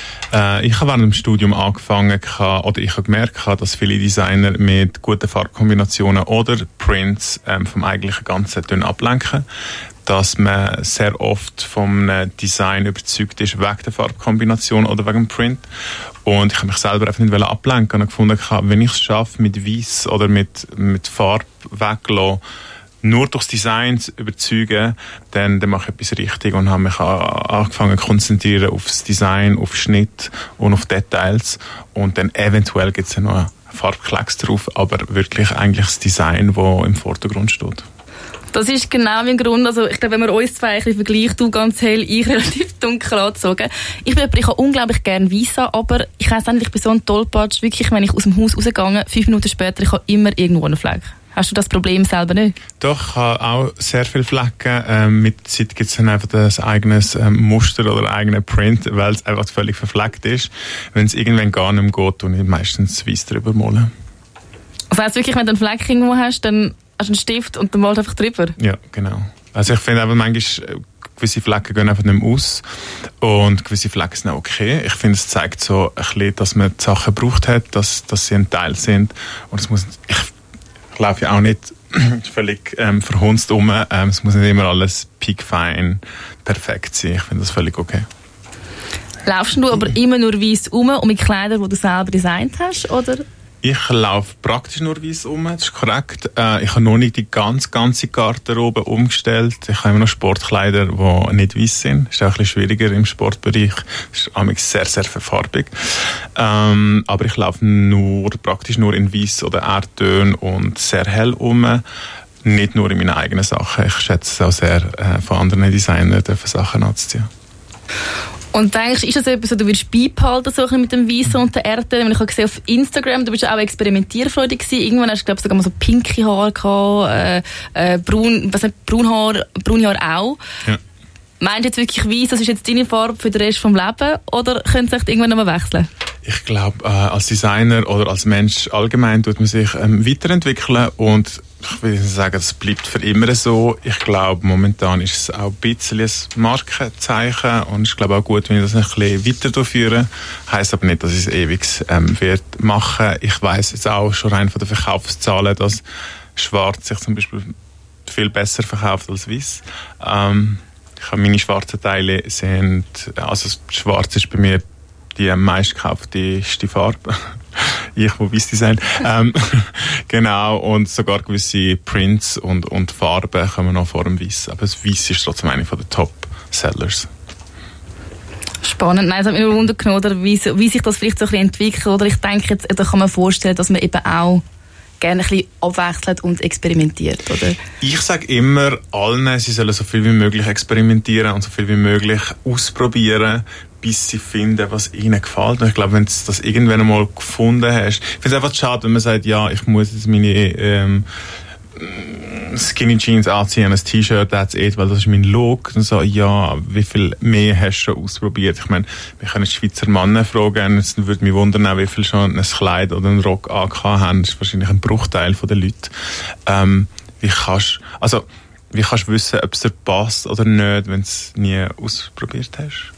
Ich habe während dem Studium angefangen, oder ich habe gemerkt, dass viele Designer mit guten Farbkombinationen oder Prints vom eigentlichen Ganzen ablenken. Dass man sehr oft vom Design überzeugt ist, wegen der Farbkombination oder wegen dem Print. Und ich habe mich selber einfach nicht ablenken und gefunden, wenn ich es schaffe, mit Weiss oder mit Farbe wegzulassen, nur durchs Design zu überzeugen, dann mache ich etwas richtig und habe mich angefangen zu konzentrieren auf das Design, auf Schnitt und auf Details. Und dann eventuell gibt es ja noch einen Farbklecks drauf, aber wirklich eigentlich das Design, das im Vordergrund steht. Das ist genau mein Grund. Also ich glaube, wenn man uns zwei ein bisschen vergleicht, du ganz hell, ich relativ dunkel angezogen. Ich habe unglaublich gerne weiss an, aber ich weiss nicht, ich bin so ein Tollpatsch, wirklich, wenn ich aus dem Haus rausgehe, 5 Minuten später, ich habe immer irgendwo einen Fleck. Hast du das Problem selber nicht? Doch, ich habe auch sehr viele Flecken. Mit der Zeit gibt es dann einfach ein eigenes Muster oder einen eigenen Print, weil es einfach völlig verfleckt ist. Wenn es irgendwann gar nicht mehr geht, tue ich meistens weiss drüber malen. Das heisst wirklich, wenn du einen Fleck irgendwo hast, dann hast du einen Stift und dann malst du einfach drüber? Ja, genau. Also ich finde einfach manchmal, gewisse Flecken gehen einfach nicht mehr aus und gewisse Flecken sind auch okay. Ich finde, es zeigt so ein bisschen, dass man die Sachen gebraucht hat, dass sie ein Teil sind. Und es muss, ich laufe ja auch nicht völlig verhunzt rum. Es muss nicht immer alles piekfein perfekt sein. Ich finde das völlig okay. Laufst du aber immer nur weiss rum und mit Kleidern, die du selber designt hast, oder? Ich laufe praktisch nur weiss um, das ist korrekt. Ich habe noch nicht die ganze Garderobe umgestellt. Ich habe immer noch Sportkleider, die nicht weiss sind. Das ist auch ein bisschen schwieriger im Sportbereich. Das ist sehr, sehr farbig. Aber ich laufe praktisch nur in weiss oder Erdtönen und sehr hell um. Nicht nur in meinen eigenen Sachen. Ich schätze es auch sehr, von anderen Designern Sachen anzuziehen. Und denkst du, ist das etwas, was du willst beibehalten, so mit dem Weissen und den Erdtönen? Ich habe gesehen auf Instagram, du bist auch experimentierfreudig gewesen. Irgendwann hast du, glaube ich, sogar mal so pinke Haare gehabt, braune Haare auch. Ja. Meinst du jetzt wirklich Weiss, das ist jetzt deine Farbe für den Rest des Lebens? Oder könnte es irgendwann noch mal wechseln? Ich glaube, als Designer oder als Mensch allgemein tut man sich weiterentwickeln und ich will sagen, das bleibt für immer so. Ich glaube, momentan ist es auch ein bisschen ein Markenzeichen und ich glaube auch gut, wenn ich das ein bisschen weiter durchführe. Heisst aber nicht, dass ich es ewig wird machen. Ich weiss jetzt auch schon rein von den Verkaufszahlen, dass Schwarz sich zum Beispiel viel besser verkauft als Weiss. Ich habe meine schwarzen Teile also Schwarz ist bei mir die meistgekaufteste Farbe. Ich, wo Weiss Design. Genau, und sogar gewisse Prints und Farben kommen noch vor dem Weiss. Aber das Weiss ist trotzdem eine der Top-Sellers. Spannend. Nein, es hat mich nur Wunder genommen, oder wie sich das vielleicht so ein bisschen entwickelt. Oder ich denke, jetzt, da kann man vorstellen, dass man eben auch gerne ein bisschen abwechselt und experimentiert, oder? Ich sage immer allen, sie sollen so viel wie möglich experimentieren und so viel wie möglich ausprobieren, bis sie finden, was ihnen gefällt. Und ich glaube, wenn du das irgendwann einmal gefunden hast, ich finde es einfach schade, wenn man sagt, ja, ich muss jetzt meine Skinny Jeans anziehen, ein T-Shirt, that's it, weil das ist mein Look. Und so, ja, wie viel mehr hast du schon ausprobiert? Ich meine, wir können Schweizer Männer fragen, es würde mich wundern, wie viel schon ein Kleid oder einen Rock angehabt haben. Das ist wahrscheinlich ein Bruchteil der Leute. Wie kannst du wissen, ob es dir passt oder nicht, wenn du es nie ausprobiert hast?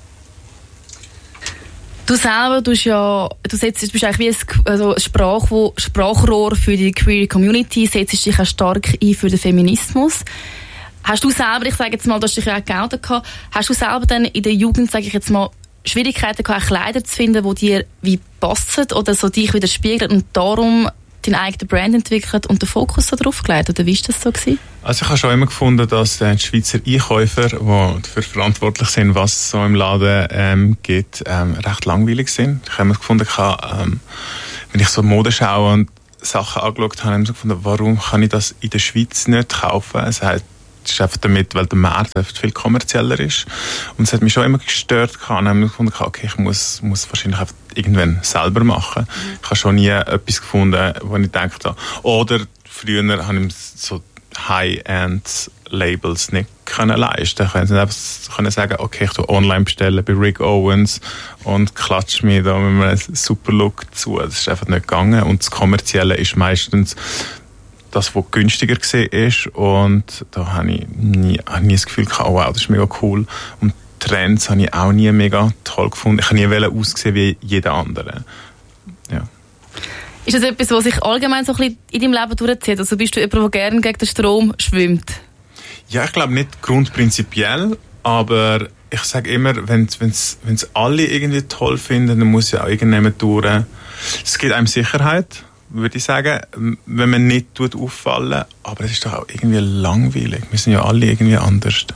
Du selber bist eigentlich wie ein Sprachrohr für die Queer Community, setzt dich auch stark ein für den Feminismus. Hast du selber, ich sage jetzt mal, du hast dich ja auch geoutet gehabt, hast du selber dann in der Jugend, sage ich jetzt mal, Schwierigkeiten gehabt, Kleider zu finden, die dir wie passen oder so dich widerspiegeln und darum deinen eigenen Brand entwickelt und den Fokus so drauf gelegt? Oder wie war das so gewesen? Also ich habe schon immer gefunden, dass die Schweizer Einkäufer, die dafür verantwortlich sind, was es so im Laden gibt, recht langweilig sind. Ich habe immer gefunden, wenn ich so Modeschau und Sachen angeschaut habe, habe ich gefunden, warum kann ich das in der Schweiz nicht kaufen? Es ist einfach damit, weil der Markt viel kommerzieller ist. Und es hat mich schon immer gestört. Und dann habe ich gefunden, okay, ich muss wahrscheinlich einfach irgendwann selber machen. Ich habe schon nie etwas gefunden, wo ich dachte, oder früher habe ich so High-End-Labels nicht können leisten. Ich konnte einfach sagen, okay, ich tue online bestellen bei Rick Owens und klatsche mir da mit einem super Look zu. Das ist einfach nicht gegangen. Und das Kommerzielle ist meistens das, was günstiger war. Und da habe ich nie das Gefühl gehabt, oh wow, das ist mega cool. Und Trends habe ich auch nie mega toll gefunden. Ich wollte nie aussehen wie jeder andere. Ja. Ist das etwas, was sich allgemein so ein bisschen in deinem Leben durchzieht? Also bist du jemand, der gerne gegen den Strom schwimmt? Ja, ich glaube nicht grundprinzipiell, aber ich sage immer, wenn es alle irgendwie toll finden, dann muss ja auch irgendjemand durch. Es gibt einem Sicherheit, würde ich sagen, wenn man nicht auffallen, aber es ist doch auch irgendwie langweilig. Wir sind ja alle irgendwie anders.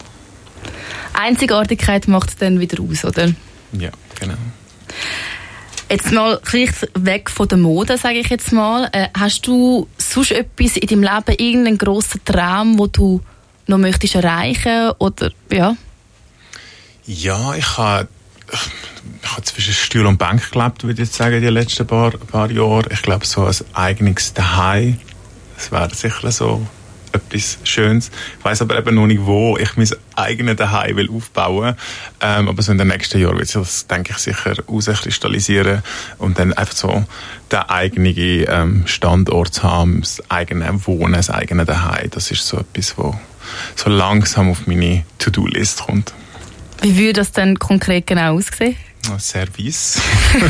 Einzigartigkeit macht es dann wieder aus, oder? Ja, genau. Jetzt mal vielleicht weg von der Mode, sage ich jetzt mal. Hast du sonst etwas in deinem Leben, irgendeinen grossen Traum, den du noch möchtest erreichen? Oder, ja? Ja, ich habe zwischen Stuhl und Bank gelebt, würde ich jetzt sagen, die letzten paar Jahre. Ich glaube, so ein eigenes Zuhause, das wäre sicher so etwas Schönes. Ich weiss aber eben noch nicht, wo ich mein eigenes Zuhause will aufbauen will. Aber so in den nächsten Jahren wird sich das, denke ich, sicher herauskristallisieren und dann einfach so den eigenen Standort zu haben, das eigene Wohnen, das eigene Zuhause. Das ist so etwas, was so langsam auf meine To-Do-List kommt. Wie würde das denn konkret genau aussehen? Service.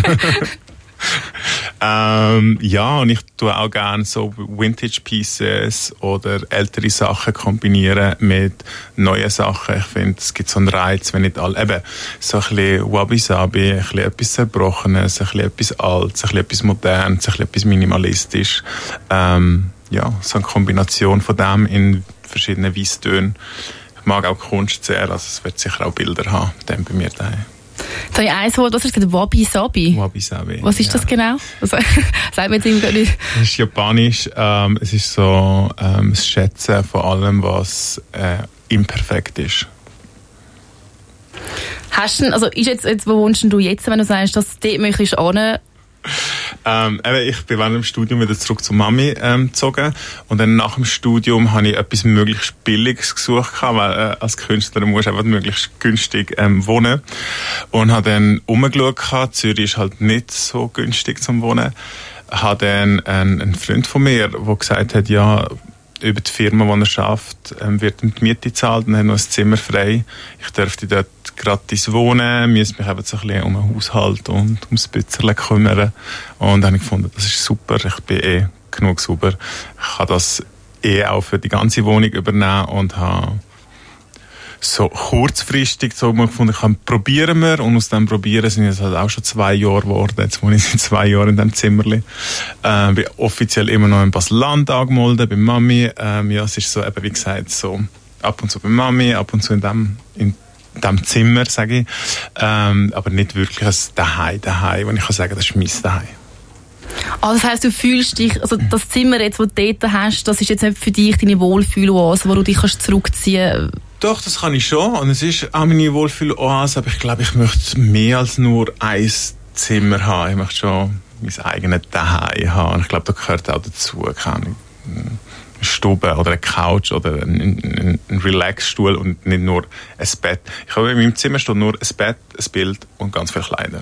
Ja, und ich tue auch gerne so Vintage Pieces oder ältere Sachen kombinieren mit neuen Sachen. Ich finde, es gibt so einen Reiz, wenn nicht alle, eben so ein bisschen Wabi-Sabi, ein bisschen etwas Zerbrochenes, ein bisschen etwas Altes, ein bisschen etwas Modernes, ein bisschen etwas Minimalistisch. Ja, so eine Kombination von dem in verschiedenen Weisstönen. Ich mag auch Kunst sehr, also es wird sicher auch Bilder haben, dann bei mir daheim. Jetzt habe ich ein Wort, was ist das? Wabi-Sabi? Wabi-Sabi. Was ist das genau? Also, sagt mir jetzt irgendwie nicht. Das ist japanisch. Es ist so das Schätzen von allem, was imperfekt ist. Hast du, also ist jetzt, wo wohnst du jetzt, wenn du sagst, dass du dort möchtest hin? Ich bin während dem Studium wieder zurück zu Mami gezogen und dann nach dem Studium habe ich etwas möglichst Billiges gesucht, weil als Künstler musst du einfach möglichst günstig wohnen und habe dann umgeschaut, Zürich ist halt nicht so günstig zum Wohnen, habe dann einen Freund von mir, der gesagt hat, ja, über die Firma, die er schafft, wird ihm die Miete gezahlt und hat noch ein Zimmer frei. Ich dürfte dort gratis wohnen, müsste mich eben so ein bisschen um den Haushalt und ums Bützerle kümmern. Und dann habe ich gefunden, das ist super, ich bin genug sauber. Ich kann das auch für die ganze Wohnung übernehmen und habe so kurzfristig so mal gefunden, probieren wir. Und aus dem Probieren sind es halt auch schon 2 Jahre geworden. Jetzt wohne ich seit 2 Jahren in diesem Zimmerli. Bin offiziell immer noch in Basel-Land angemeldet, bei Mami. Ja, es ist so, eben wie gesagt, so ab und zu bei Mami, ab und zu in dem Zimmer, sage ich. Aber nicht wirklich ein Daheim, wo ich kann sagen, das ist mein Daheim. Also das heisst, du fühlst dich, also das Zimmer jetzt, das du dort hast, das ist jetzt nicht für dich deine Wohlfühloase, wo du dich zurückziehen kannst? Doch, das kann ich schon. Und es ist auch meine Wohlfühloase, aber ich glaube, ich möchte mehr als nur ein Zimmer haben. Ich möchte schon mein eigenes Zuhause haben. Und ich glaube, da gehört auch dazu, eine Stube oder eine Couch oder ein Relaxstuhl und nicht nur ein Bett. Ich habe in meinem Zimmer steht nur ein Bett, ein Bild und ganz viele Kleider.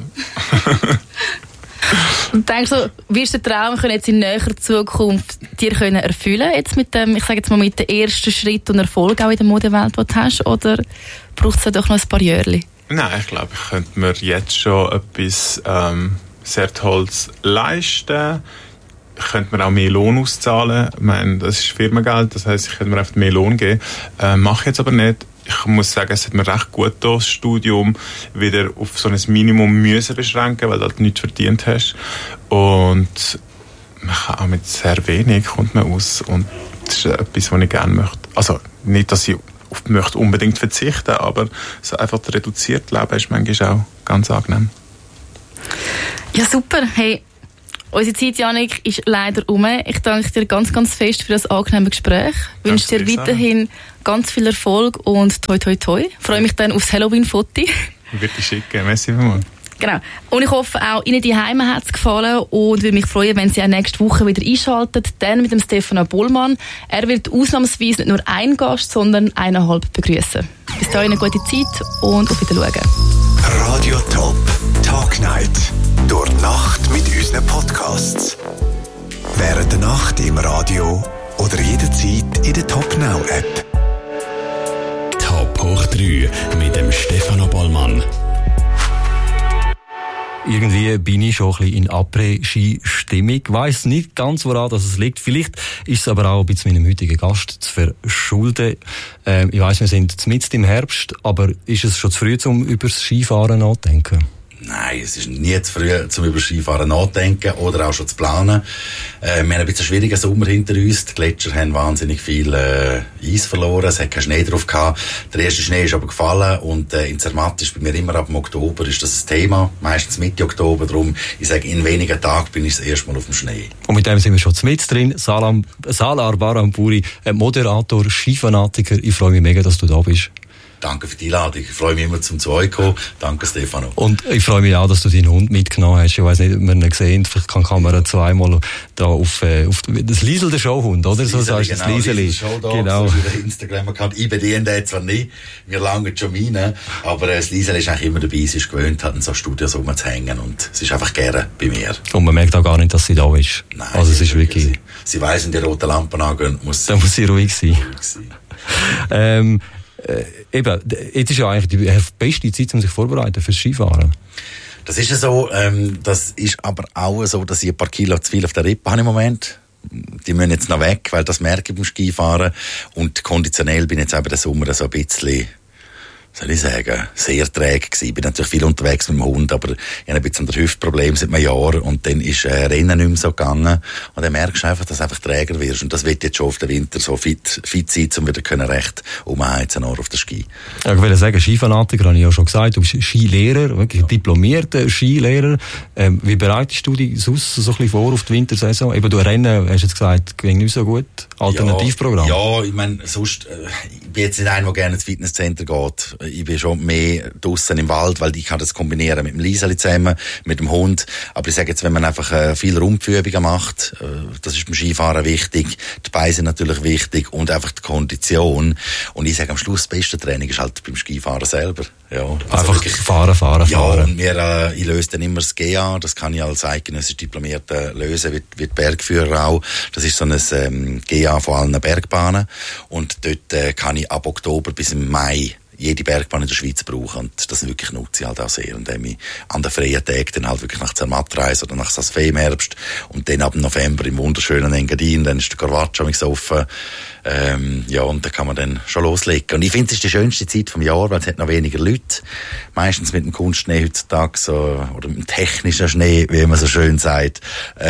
Und denkst du, wirst du den Traum jetzt in näherer Zukunft dir erfüllen jetzt mit dem, ich sage jetzt mal mit dem ersten Schritt und Erfolg auch in der Modewelt, den du hast, oder braucht es doch noch ein paar Jährchen? Nein, ich glaube, ich könnte mir jetzt schon etwas sehr Tolles leisten. Ich könnte mir auch mehr Lohn auszahlen. Ich meine, das ist Firmengeld, das heisst, ich könnte mir einfach mehr Lohn geben. Mache ich jetzt aber nicht. Ich muss sagen, es hat mir recht gut getan, das Studium wieder auf so ein Minimum müssen beschränken, weil du halt nichts verdient hast. Und man kann auch mit sehr wenig kommt man aus und das ist etwas, was ich gerne möchte. Also nicht, dass ich möchte unbedingt verzichten, aber so einfach das reduzierte Leben ist manchmal auch ganz angenehm. Ja, super. Hey, unsere Zeit, Jannik, ist leider um. Ich danke dir ganz, ganz fest für das angenehme Gespräch. Ich wünsche dir weiterhin ganz viel Erfolg und toi, toi, toi. Ich freue mich dann aufs Halloween-Foto. Wird dich schicken. Merci vielmals. Genau. Und ich hoffe, auch Ihnen die Heime hat es gefallen und würde mich freuen, wenn Sie auch nächste Woche wieder einschalten, dann mit dem Stefano Bollmann. Er wird ausnahmsweise nicht nur einen Gast, sondern 1,5 begrüßen. Bis dahin eine gute Zeit und auf Wiedersehen. Radio Top Talk Night. Durch die Nacht mit unseren Podcasts. Während der Nacht im Radio oder jederzeit in der Top Now App. Top hoch 3 mit dem Stefano Bollmann. Irgendwie bin ich schon ein bisschen in Après-Ski-Stimmung. Ich weiss nicht ganz, woran das liegt. Vielleicht ist es aber auch ein bisschen meinem heutigen Gast zu verschulden. Ich weiss, wir sind mitten im Herbst, aber ist es schon zu früh, um über das Skifahren nachzudenken? Nein, es ist nie zu früh, zum über Skifahren nachzudenken oder auch schon zu planen. Wir haben ein bisschen schwierigen Sommer hinter uns. Die Gletscher haben wahnsinnig viel Eis verloren. Es hat keinen Schnee drauf gehabt. Der erste Schnee ist aber gefallen und in Zermatt ist bei mir immer ab dem Oktober ist das ein Thema. Meistens Mitte Oktober. Darum, ich sage, in wenigen Tagen bin ich das erste Mal auf dem Schnee. Und mit dem sind wir schon mit drin. Salar Barampuri, Moderator, Skifanatiker. Ich freue mich mega, dass du da bist. Danke für die Einladung. Ich freue mich immer zum Zuhören. Danke, Stefano. Und ich freue mich auch, dass du deinen Hund mitgenommen hast. Ich weiss nicht, ob man ihn gesehen hat. Vielleicht kann die Kamera zweimal da auf das Liesel, der Showhund, oder? So sagst du das Lieseli. Genau. Instagram-Account. Ich bediene den zwar nicht. Wir langen schon meine. Aber das Lieseli ist eigentlich immer dabei. Sie ist gewöhnt, in so Studios rumzuhängen. Und sie ist einfach gerne bei mir. Und man merkt auch gar nicht, dass sie da ist. Nein. Also es ist wirklich... Sie weiss, wenn die roten Lampen angehen, muss sie ruhig sein. Eben, jetzt ist ja eigentlich die beste Zeit, um sich vorzubereiten fürs Skifahren. Das ist ja so, das ist aber auch so, dass ich ein paar Kilo zu viel auf der Rippe habe im Moment. Die müssen jetzt noch weg, weil das merke ich beim Skifahren. Und konditionell bin ich jetzt eben den Sommer so ein bisschen, soll ich sagen, sehr träge gewesen. Ich bin natürlich viel unterwegs mit dem Hund, aber ich habe ein bisschen ein Hüftproblem seit einem Jahr und dann ist Rennen nicht mehr so gegangen und dann merkst du einfach, dass du einfach träger wirst und das wird jetzt schon auf den Winter so fit sein, um wieder recht umheizen auf den Ski. Ja, ich will sagen, Skifanatiker habe ich ja schon gesagt, du bist Skilehrer, wirklich diplomierter Skilehrer. Wie bereitest du dich sonst so ein bisschen vor auf die Wintersaison? Eben, du Rennen, hast jetzt gesagt, ging nicht so gut. Alternativprogramm? Ja, ich meine, sonst, ich bin jetzt nicht einer, der gerne ins Fitnesscenter geht. Ich bin schon mehr draussen im Wald, weil ich kann das kombinieren mit dem Lieseli zusammen, mit dem Hund. Aber ich sage jetzt, wenn man einfach viel Rumpfübungen macht, das ist beim Skifahren wichtig, die Beine sind natürlich wichtig und einfach die Kondition. Und ich sage, am Schluss das beste Training ist halt beim Skifahren selber. Ja, also einfach fahren. Ja, und ich löse dann immer das GA, das kann ich als eidgenössisch Diplomierter lösen, wie Bergführer auch. Das ist so ein GA von allen Bergbahnen. Und dort kann ich ab Oktober bis im Mai jede Bergbahn in der Schweiz brauchen. Und das wirklich nutze ich halt auch sehr, indem ich an den freien Tagen dann halt wirklich nach Zermatt reise oder nach Saas-Fee im Herbst und dann ab November im wunderschönen Engadin, dann ist der Carvaccio offen. Ja, und da kann man dann schon loslegen. Und ich finde, es ist die schönste Zeit vom Jahr, weil es hat noch weniger Leute. Meistens mit dem Kunstschnee heutzutage so, oder mit dem technischen Schnee, wie man so schön sagt.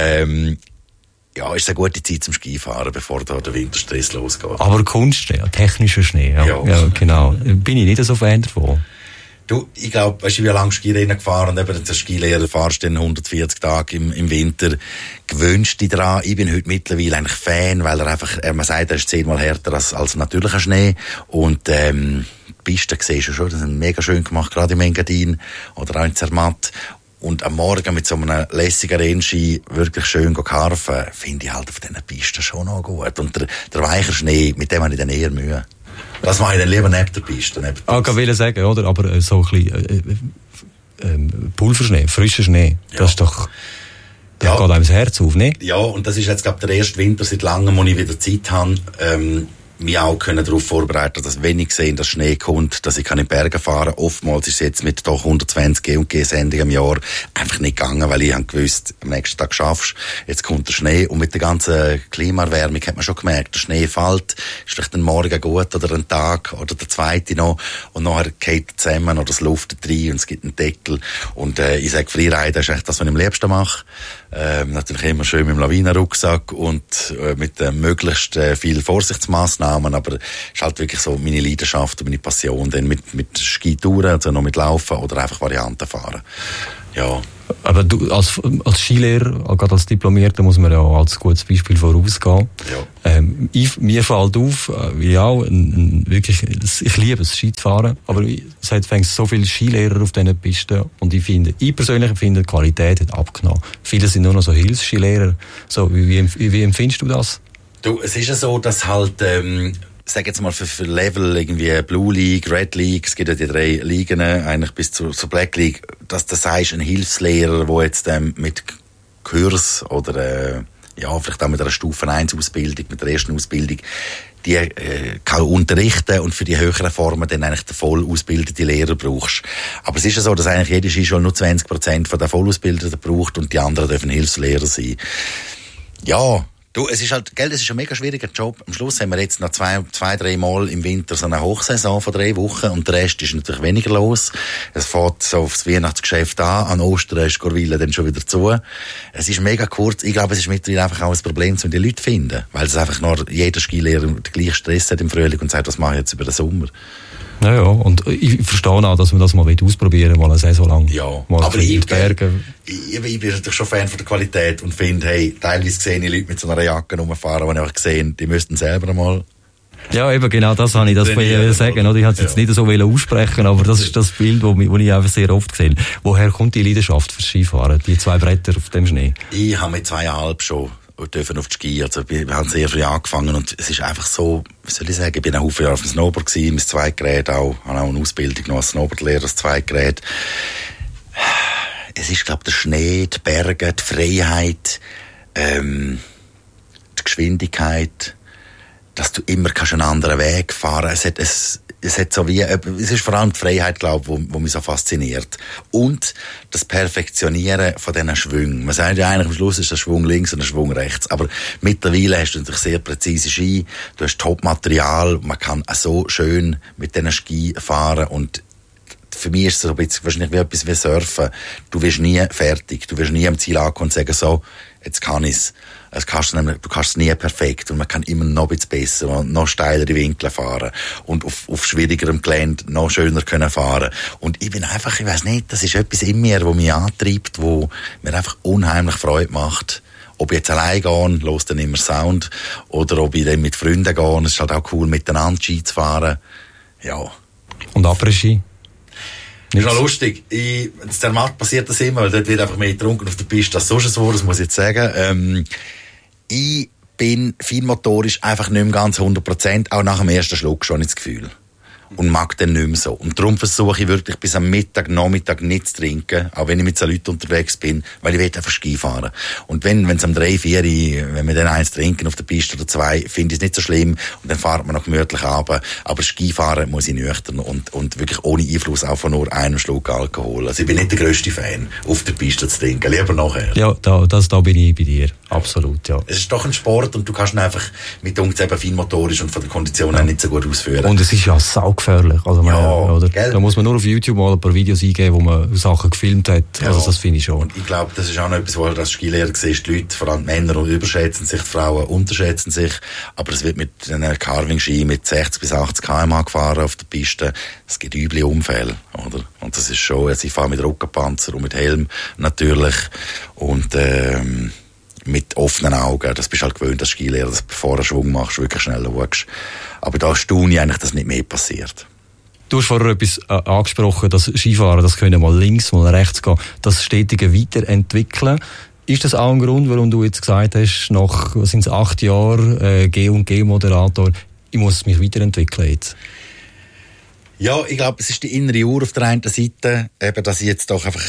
Ja, ist eine gute Zeit zum Skifahren, bevor da der Winterstress losgeht. Aber Kunstschnee, technischer Schnee, ja, genau. Bin ich nicht so Fan davon. Du, ich glaube, weißt du, wie lange Skirennen gefahren und eben der Skilehrer fahrst dann 140 Tage im Winter. Gewöhnst dich dran. Ich bin heute mittlerweile eigentlich Fan, weil er einfach, man sagt, er ist 10-mal härter als natürlicher Schnee. Und, die Pisten siehst du schon, das sind mega schön gemacht, gerade im Engadin oder auch in Zermatt. Und am Morgen mit so einem lässigen Rennski wirklich schön karfen, finde ich halt auf diesen Pisten schon noch gut. Und der weiche Schnee, mit dem habe ich dann eher Mühe. Das mache ich dann lieber neben der Piste. Ich wollte sagen, oder? Aber so ein bisschen Pulverschnee, frischer Schnee, ja. Das ist doch... Da geht einem das Herz auf, nicht? Ja, und das ist jetzt, glaube ich, der erste Winter seit langem, wo ich wieder Zeit habe, mich auch darauf vorbereiten, dass wenn ich sehe, dass Schnee kommt, dass ich in die Berge fahren kann. Oftmals ist es jetzt mit doch 120 G&G-Sendungen im Jahr einfach nicht gegangen, weil ich habe gewusst, am nächsten Tag schaffst, jetzt kommt der Schnee. Und mit der ganzen Klimaerwärmung hat man schon gemerkt, der Schnee fällt, ist vielleicht ein Morgen gut oder ein Tag oder der zweite noch und nachher geht er zusammen oder es luftet rein und es gibt einen Deckel. Und ich sage, Freeride ist echt das, was ich am liebsten mache. Natürlich immer schön mit dem Lawinenrucksack und mit möglichst viel Vorsichtsmaßnahmen, aber es ist halt wirklich so meine Leidenschaft und meine Passion, dann mit Skitouren, also noch mit Laufen oder einfach Varianten fahren. Ja. Aber du als Skilehrer, gerade als Diplomierter, muss man ja als gutes Beispiel vorausgehen. Ja. Mir fällt auf, wirklich, ich liebe es, Ski zu fahren, aber es hat so viele Skilehrer auf diesen Pisten und ich persönlich finde, die Qualität hat abgenommen. Viele sind nur noch so Hilfsskilehrer. So, wie empfindest du das? Du, es ist ja so, dass halt, sag jetzt mal für Level irgendwie Blue League, Red League, es gibt ja die 3 Ligen, eigentlich bis zur Black League, dass du sagst, ein Hilfslehrer, der jetzt mit Kurs oder vielleicht auch mit einer Stufe 1 Ausbildung, mit der ersten Ausbildung, die kann unterrichten und für die höheren Formen dann eigentlich den voll ausgebildeten Lehrer brauchst. Aber es ist ja so, dass eigentlich jede Skischule nur 20% von den Vollausgebildeten braucht und die anderen dürfen Hilfslehrer sein. Ja, du, es ist halt, gell, es ist ein mega schwieriger Job. Am Schluss haben wir jetzt noch 2-3 Mal im Winter so eine Hochsaison von 3 Wochen und der Rest ist natürlich weniger los. Es fährt so aufs Weihnachtsgeschäft an Ostern ist Gorwille dann schon wieder zu. Es ist mega kurz. Ich glaube, es ist mittlerweile einfach auch ein Problem, um die Leute zu finden. Weil es einfach nur jeder Skilehrer den gleichen Stress hat im Frühling und sagt, was mache ich jetzt über den Sommer? Ja, und ich verstehe auch, dass man das mal ausprobieren will, mal eine Saison lang. Ja, mal aber ich bin natürlich schon Fan von der Qualität und finde, hey, teilweise sehe ich Leute mit so einer Jacke rumfahren, die ich einfach sehe, die müssten selber mal... Ja, eben genau das habe ich das bei sagen. Oder? Ich wollte es jetzt nicht so aussprechen, aber das ist das Bild, das ich einfach sehr oft sehe. Woher kommt die Leidenschaft fürs Skifahren? Die 2 Bretter auf dem Schnee? Ich habe mit 2,5 schon dürfen auf die Ski. Also, wir haben sehr früh angefangen und es ist einfach so, wie soll ich sagen, ich bin ein Haufen Jahre auf dem Snowboard gewesen, mein Zweitgerät auch, habe auch eine Ausbildung noch als Snowboardlehrer, das Zweitgerät. Es ist, glaube ich, der Schnee, die Berge, die Freiheit, die Geschwindigkeit, dass du immer einen anderen Weg fahren kannst. Es hat so wie, es ist vor allem die Freiheit, glaube ich, wo mich so fasziniert. Und das Perfektionieren von diesen Schwüngen. Man sagt ja eigentlich, am Schluss ist der Schwung links und der Schwung rechts. Aber mittlerweile hast du natürlich sehr präzise Ski. Du hast Top-Material. Man kann so schön mit diesen Ski fahren. Und für mich ist es so ein bisschen wahrscheinlich wie etwas wie Surfen. Du wirst nie fertig. Du wirst nie am Ziel ankommen und sagen, so, jetzt kann ich's. Du kannst es nie perfekt und man kann immer noch ein bisschen besser und noch steilere Winkel fahren und auf schwierigerem Gelände noch schöner können fahren. Und ich bin einfach, ich weiss nicht, das ist etwas in mir, das mich antreibt, wo mir einfach unheimlich Freude macht. Ob ich jetzt allein gehe, los dann immer Sound, oder ob ich dann mit Freunden gehe, es ist halt auch cool, miteinander Ski zu fahren. Ja. Und Après-Ski? Das ist auch lustig. In Zermatt passiert das immer, weil dort wird einfach mehr getrunken auf der Piste als sonst so, das muss ich jetzt sagen. Ich bin feinmotorisch einfach nicht mehr ganz 100%, auch nach dem ersten Schluck schon das Gefühl. Und mag dann nicht mehr so. Und darum versuche ich wirklich bis am Nachmittag nicht zu trinken, auch wenn ich mit so Leuten unterwegs bin, weil ich will einfach Ski fahren. Und wenn es am 3, 4, wenn wir dann 1 trinken auf der Piste oder 2, finde ich es nicht so schlimm und dann fahrt man noch gemütlich runter. Aber Skifahren muss ich nüchtern und wirklich ohne Einfluss auch von nur einem Schluck Alkohol. Also ich bin nicht der grösste Fan, auf der Piste zu trinken, lieber nachher. Ja, da bin ich bei dir. Absolut, ja. Es ist doch ein Sport und du kannst ihn einfach mit uns eben feinmotorisch und von der Kondition auch nicht so gut ausführen. Und es ist ja saugefährlich. Also oder? Da muss man nur auf YouTube mal ein paar Videos eingeben, wo man Sachen gefilmt hat. Ja. Also das finde ich schon. Und ich glaube, das ist auch noch etwas, wo du als Skilehrer siehst, die Leute, vor allem die Männer, überschätzen sich, die Frauen unterschätzen sich. Aber es wird mit einem Carving-Ski mit 60 bis 80 km/h gefahren auf der Piste. Es gibt üble Unfälle, oder? Und das ist schon, also ich fahre mit Rückenpanzer und mit Helm natürlich. Und mit offenen Augen. Das bist du halt gewöhnt als Skilehrer, dass du bevor du einen Schwung machst, wirklich schnell schaust. Aber da staune ich eigentlich, dass nicht mehr passiert. Du hast vorher etwas angesprochen, dass Skifahren, das können mal links, mal rechts gehen, das stetige Weiterentwickeln. Ist das auch ein Grund, warum du jetzt gesagt hast, nach 8 Jahren G&G-Moderator, ich muss mich weiterentwickeln jetzt? Ja, ich glaube, es ist die innere Uhr auf der einen Seite, eben, dass ich jetzt doch einfach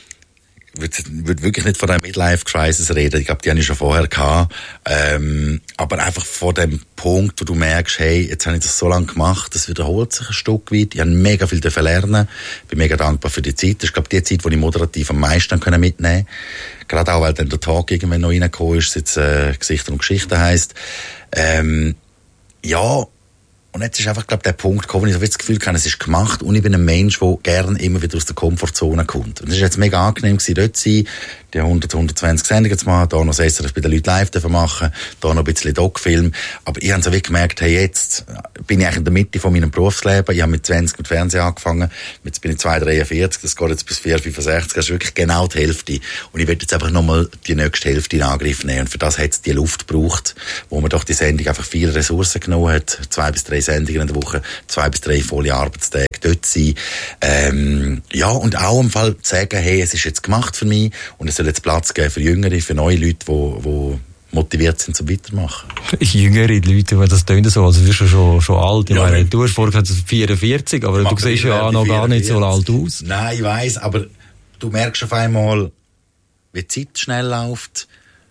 würde wirklich nicht von der Midlife-Crisis reden. Ich glaube, die habe ich schon vorher gehabt. Aber einfach von dem Punkt, wo du merkst, hey, jetzt habe ich das so lange gemacht, das wiederholt sich ein Stück weit. Ich habe mega viel lernen. Bin mega dankbar für die Zeit. Das ist, glaube ich, die Zeit, wo ich moderativ am meisten mitnehmen konnte. Gerade auch, weil dann der Tag irgendwann noch reingekommen ist, jetzt Gesichter und Geschichten heisst. Ja. Und jetzt ist einfach, glaube ich, der Punkt gekommen, wo ich so das Gefühl habe, es ist gemacht und ich bin ein Mensch, der gerne immer wieder aus der Komfortzone kommt. Und es ist jetzt mega angenehm gewesen, dort zu sein, die 120 Sendungen zu machen, da noch das SRF bei den Leuten live machen, da noch ein bisschen Doc-Film. Aber ich habe so wie gemerkt, hey, jetzt bin ich eigentlich in der Mitte von meinem Berufsleben. Ich habe mit 20 mit Fernsehen angefangen, jetzt bin ich 2,43, das geht jetzt bis 4,65, das ist wirklich genau die Hälfte. Und ich will jetzt einfach nochmal die nächste Hälfte in Angriff nehmen. Und für das hat es die Luft gebraucht, wo man doch die Sendung einfach viele Ressourcen genommen hat. 2 bis 3 Sendungen in der Woche, 2 bis 3 volle Arbeitstage dort sein. Ja, und auch im Fall zu sagen, hey, es ist jetzt gemacht für mich und es soll jetzt Platz geben für Jüngere, für neue Leute, die motiviert sind zum Weitermachen. Jüngere Leute, das tönt so, also wirst du schon alt. Ich meine, du hast vorhin gesagt, 44, aber du siehst ja noch gar nicht so alt aus. Nein, ich weiss, aber du merkst auf einmal, wie die Zeit schnell läuft.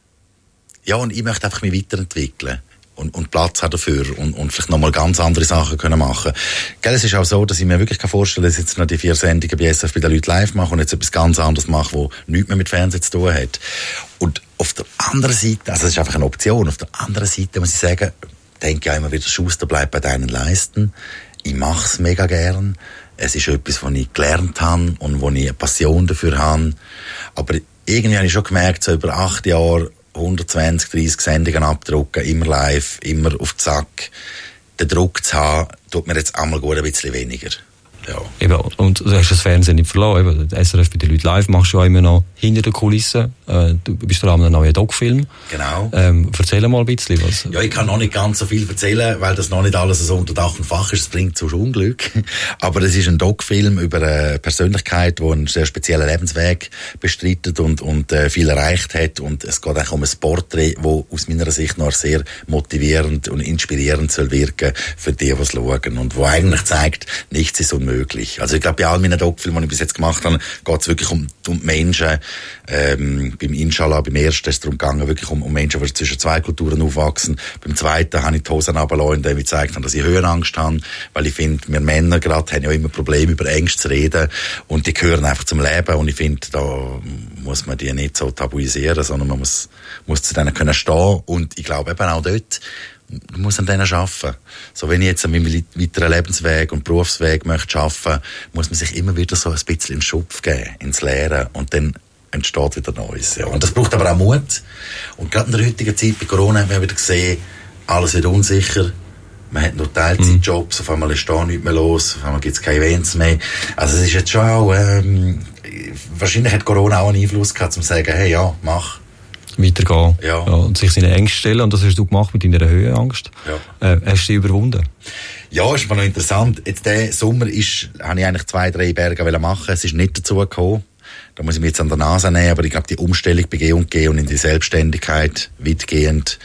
Ja, und ich möchte einfach mich weiterentwickeln. Und Platz haben dafür und vielleicht nochmal ganz andere Sachen können machen. Gell, es ist auch so, dass ich mir wirklich vorstellen kann, dass ich jetzt noch die 4 Sendungen bei SRF bei den Leuten live mache und jetzt etwas ganz anderes mache, wo nichts mehr mit Fernsehen zu tun hat. Und auf der anderen Seite, also das ist einfach eine Option, auf der anderen Seite muss ich sagen, denke ich auch immer wieder, Schuster bleibt bei deinen Leisten. Ich mache es mega gern. Es ist etwas, was ich gelernt habe und wo ich eine Passion dafür habe. Aber irgendwie habe ich schon gemerkt, so über 8 Jahre 120, 30 Sendungen abdrucken, immer live, immer auf Zack. Den Druck zu haben, tut mir jetzt einmal gut ein bisschen weniger. Ja. Eben, und du hast das Fernsehen nicht verloren. Eben, das SRF bei den Leuten live machst du auch immer noch hinter den Kulissen. Du bist dran an einem neuen Doc-Film. Genau. Erzähl mal ein bisschen was. Ja, ich kann noch nicht ganz so viel erzählen, weil das noch nicht alles so unter Dach und Fach ist. Das bringt sonst Unglück. Aber es ist ein Doc-Film über eine Persönlichkeit, die einen sehr speziellen Lebensweg bestreitet und viel erreicht hat. Und es geht eigentlich um ein Porträt, das aus meiner Sicht noch sehr motivierend und inspirierend soll wirken für die es schauen. Und wo eigentlich zeigt, nichts ist unmöglich. Also ich glaube, bei all meinen Doc-Filmen, die ich bis jetzt gemacht habe, geht es wirklich um die Menschen. Beim Inshallah, beim ersten ist es darum gegangen, wirklich um Menschen, die zwischen 2 Kulturen aufwachsen. Beim zweiten habe ich die Hosen runtergelassen, indem ich gezeigt habe, dass ich Höhenangst habe, weil ich finde, wir Männer gerade haben ja immer Probleme, über Ängste zu reden und die gehören einfach zum Leben und ich finde, da muss man die nicht so tabuisieren, sondern man muss zu denen können stehen und ich glaube eben auch dort, du musst an denen arbeiten. So, wenn ich jetzt an meinem weiteren Lebensweg und Berufsweg möchte arbeiten, muss man sich immer wieder so ein bisschen in den Schupf geben, ins Lehren und dann entsteht wieder Neues. Ja. Und das braucht aber auch Mut. Und gerade in der heutigen Zeit, bei Corona, haben wir wieder gesehen, alles wird unsicher. Man hat nur Teilzeitjobs, auf einmal ist da nichts mehr los, auf einmal gibt es keine Events mehr. Also es ist jetzt schon auch, wahrscheinlich hat Corona auch einen Einfluss gehabt, um zu sagen, hey, ja, mach. Weitergehen. Ja. Und sich seine Ängste stellen. Und das hast du gemacht mit deiner Höhenangst. Ja. Hast du sie überwunden? Ja, ist mal noch interessant. Jetzt diesen Sommer habe ich eigentlich 2, 3 Berge machen. Es ist nicht dazu gekommen. Da muss ich mich jetzt an der Nase nehmen, aber ich glaube, die Umstellung bei G&G und in die Selbstständigkeit weitgehend,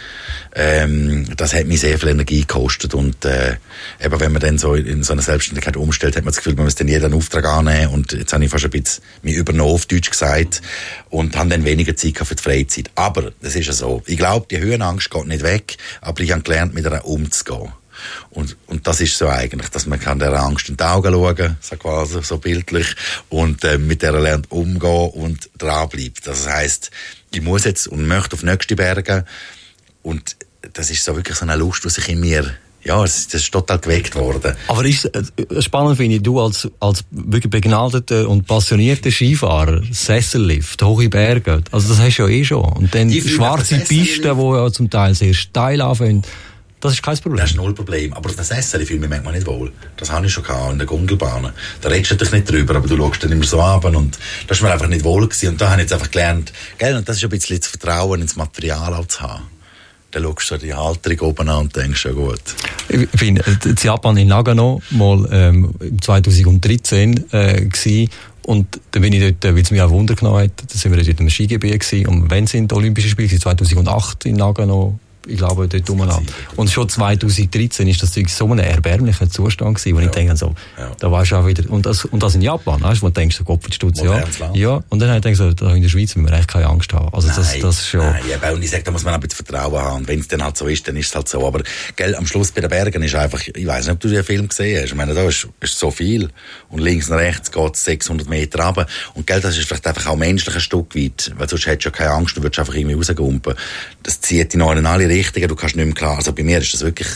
das hat mich sehr viel Energie gekostet und eben wenn man dann so in so eine Selbstständigkeit umstellt, hat man das Gefühl, man muss dann jeden Auftrag annehmen und jetzt habe ich fast ein bisschen mich übernommen, auf Deutsch gesagt, und habe dann weniger Zeit für die Freizeit. Aber das ist ja so. Ich glaube, die Höhenangst geht nicht weg, aber ich habe gelernt, mit ihr umzugehen. Und das ist so eigentlich, dass man kann der Angst in die Augen schauen, so quasi, so bildlich, und mit der lernt umgehen und dranbleibt. Das heisst, ich muss jetzt und möchte auf nächste Berge, und das ist so wirklich so eine Lust, die sich in mir, ja, das ist total geweckt worden. Aber ist spannend finde ich, du als wirklich begnadeter und passionierter Skifahrer, Sessellift, hohe Berge, also das hast du ja eh schon. Und dann schwarze Pisten, die ja zum Teil sehr steil anfangen. Das ist kein Problem. Das ist null Problem. Aber auf der Sessel fühle ich mich manchmal nicht wohl. Das habe ich schon gehabt, in der Gondelbahn. Da redest du natürlich nicht drüber, aber du schaust dann immer so ab und das ist mir einfach nicht wohl gewesen. Und da habe ich jetzt einfach gelernt, gell, und das ist ein bisschen das Vertrauen ins Material auch zu haben. Dann schaust du die Halterung oben an und denkst, ja gut. Ich bin in Japan in Nagano mal 2013 gewesen. Und dann bin ich dort, weil es mich auch Wunder genommen hat, da sind wir dort im Skigebiet gewesen. Und wenn sind die Olympischen Spiele 2008 in Nagano, ich glaube, dort umeinander. Und schon 2013 ist das so ein erbärmlicher Zustand gewesen, wo ich denke, so, da warst du auch wieder, und das in Japan, weißt du, wo du denkst, so Kopfstutz, ja. Und dann habe ich gedacht, so, da in der Schweiz müssen wir eigentlich keine Angst haben. Also, das schon. Nein, ja, und ich sage, da muss man ein bisschen Vertrauen haben. Und wenn es dann halt so ist, dann ist es halt so. Aber, gell, am Schluss bei den Bergen ist einfach, ich weiss nicht, ob du den Film gesehen hast. Ich meine, da ist so viel. Und links und rechts geht es 600 Meter runter. Und, gell, das ist vielleicht einfach auch menschlich ein Stück weit. Weil sonst hättest du ja keine Angst, du würdest einfach irgendwie rausgumpen. Das zieht dich noch in alle Richtungen, du kannst nicht mehr klar. Also bei mir ist das wirklich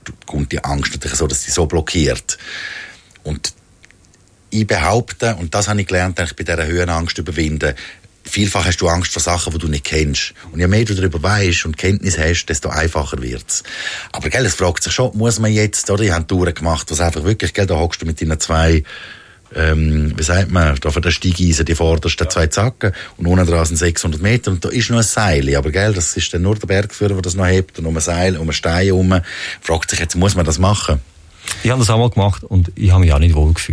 kommt die Angst natürlich so, dass die so blockiert. Und ich behaupte, und das habe ich gelernt, bei dieser Höhenangst überwinden, vielfach hast du Angst vor Sachen, die du nicht kennst. Und je mehr du darüber weisst und Kenntnis hast, desto einfacher wird's. Aber, gell, es fragt sich schon, muss man jetzt, oder? Ich habe Touren gemacht, was einfach wirklich, gell, da hockst du mit deinen 2, wie sagt man, da von der Steigeisen, die vordersten 2 Zacken, und unten dran sind 600 Meter, und da ist noch ein Seil. Aber, gell, das ist dann nur der Bergführer, der das noch hebt, und um ein Seil, um einen Stein herum. Fragt sich jetzt, muss man das machen? Ich habe das auch mal gemacht, und ich habe mich auch nicht wohl gefühlt.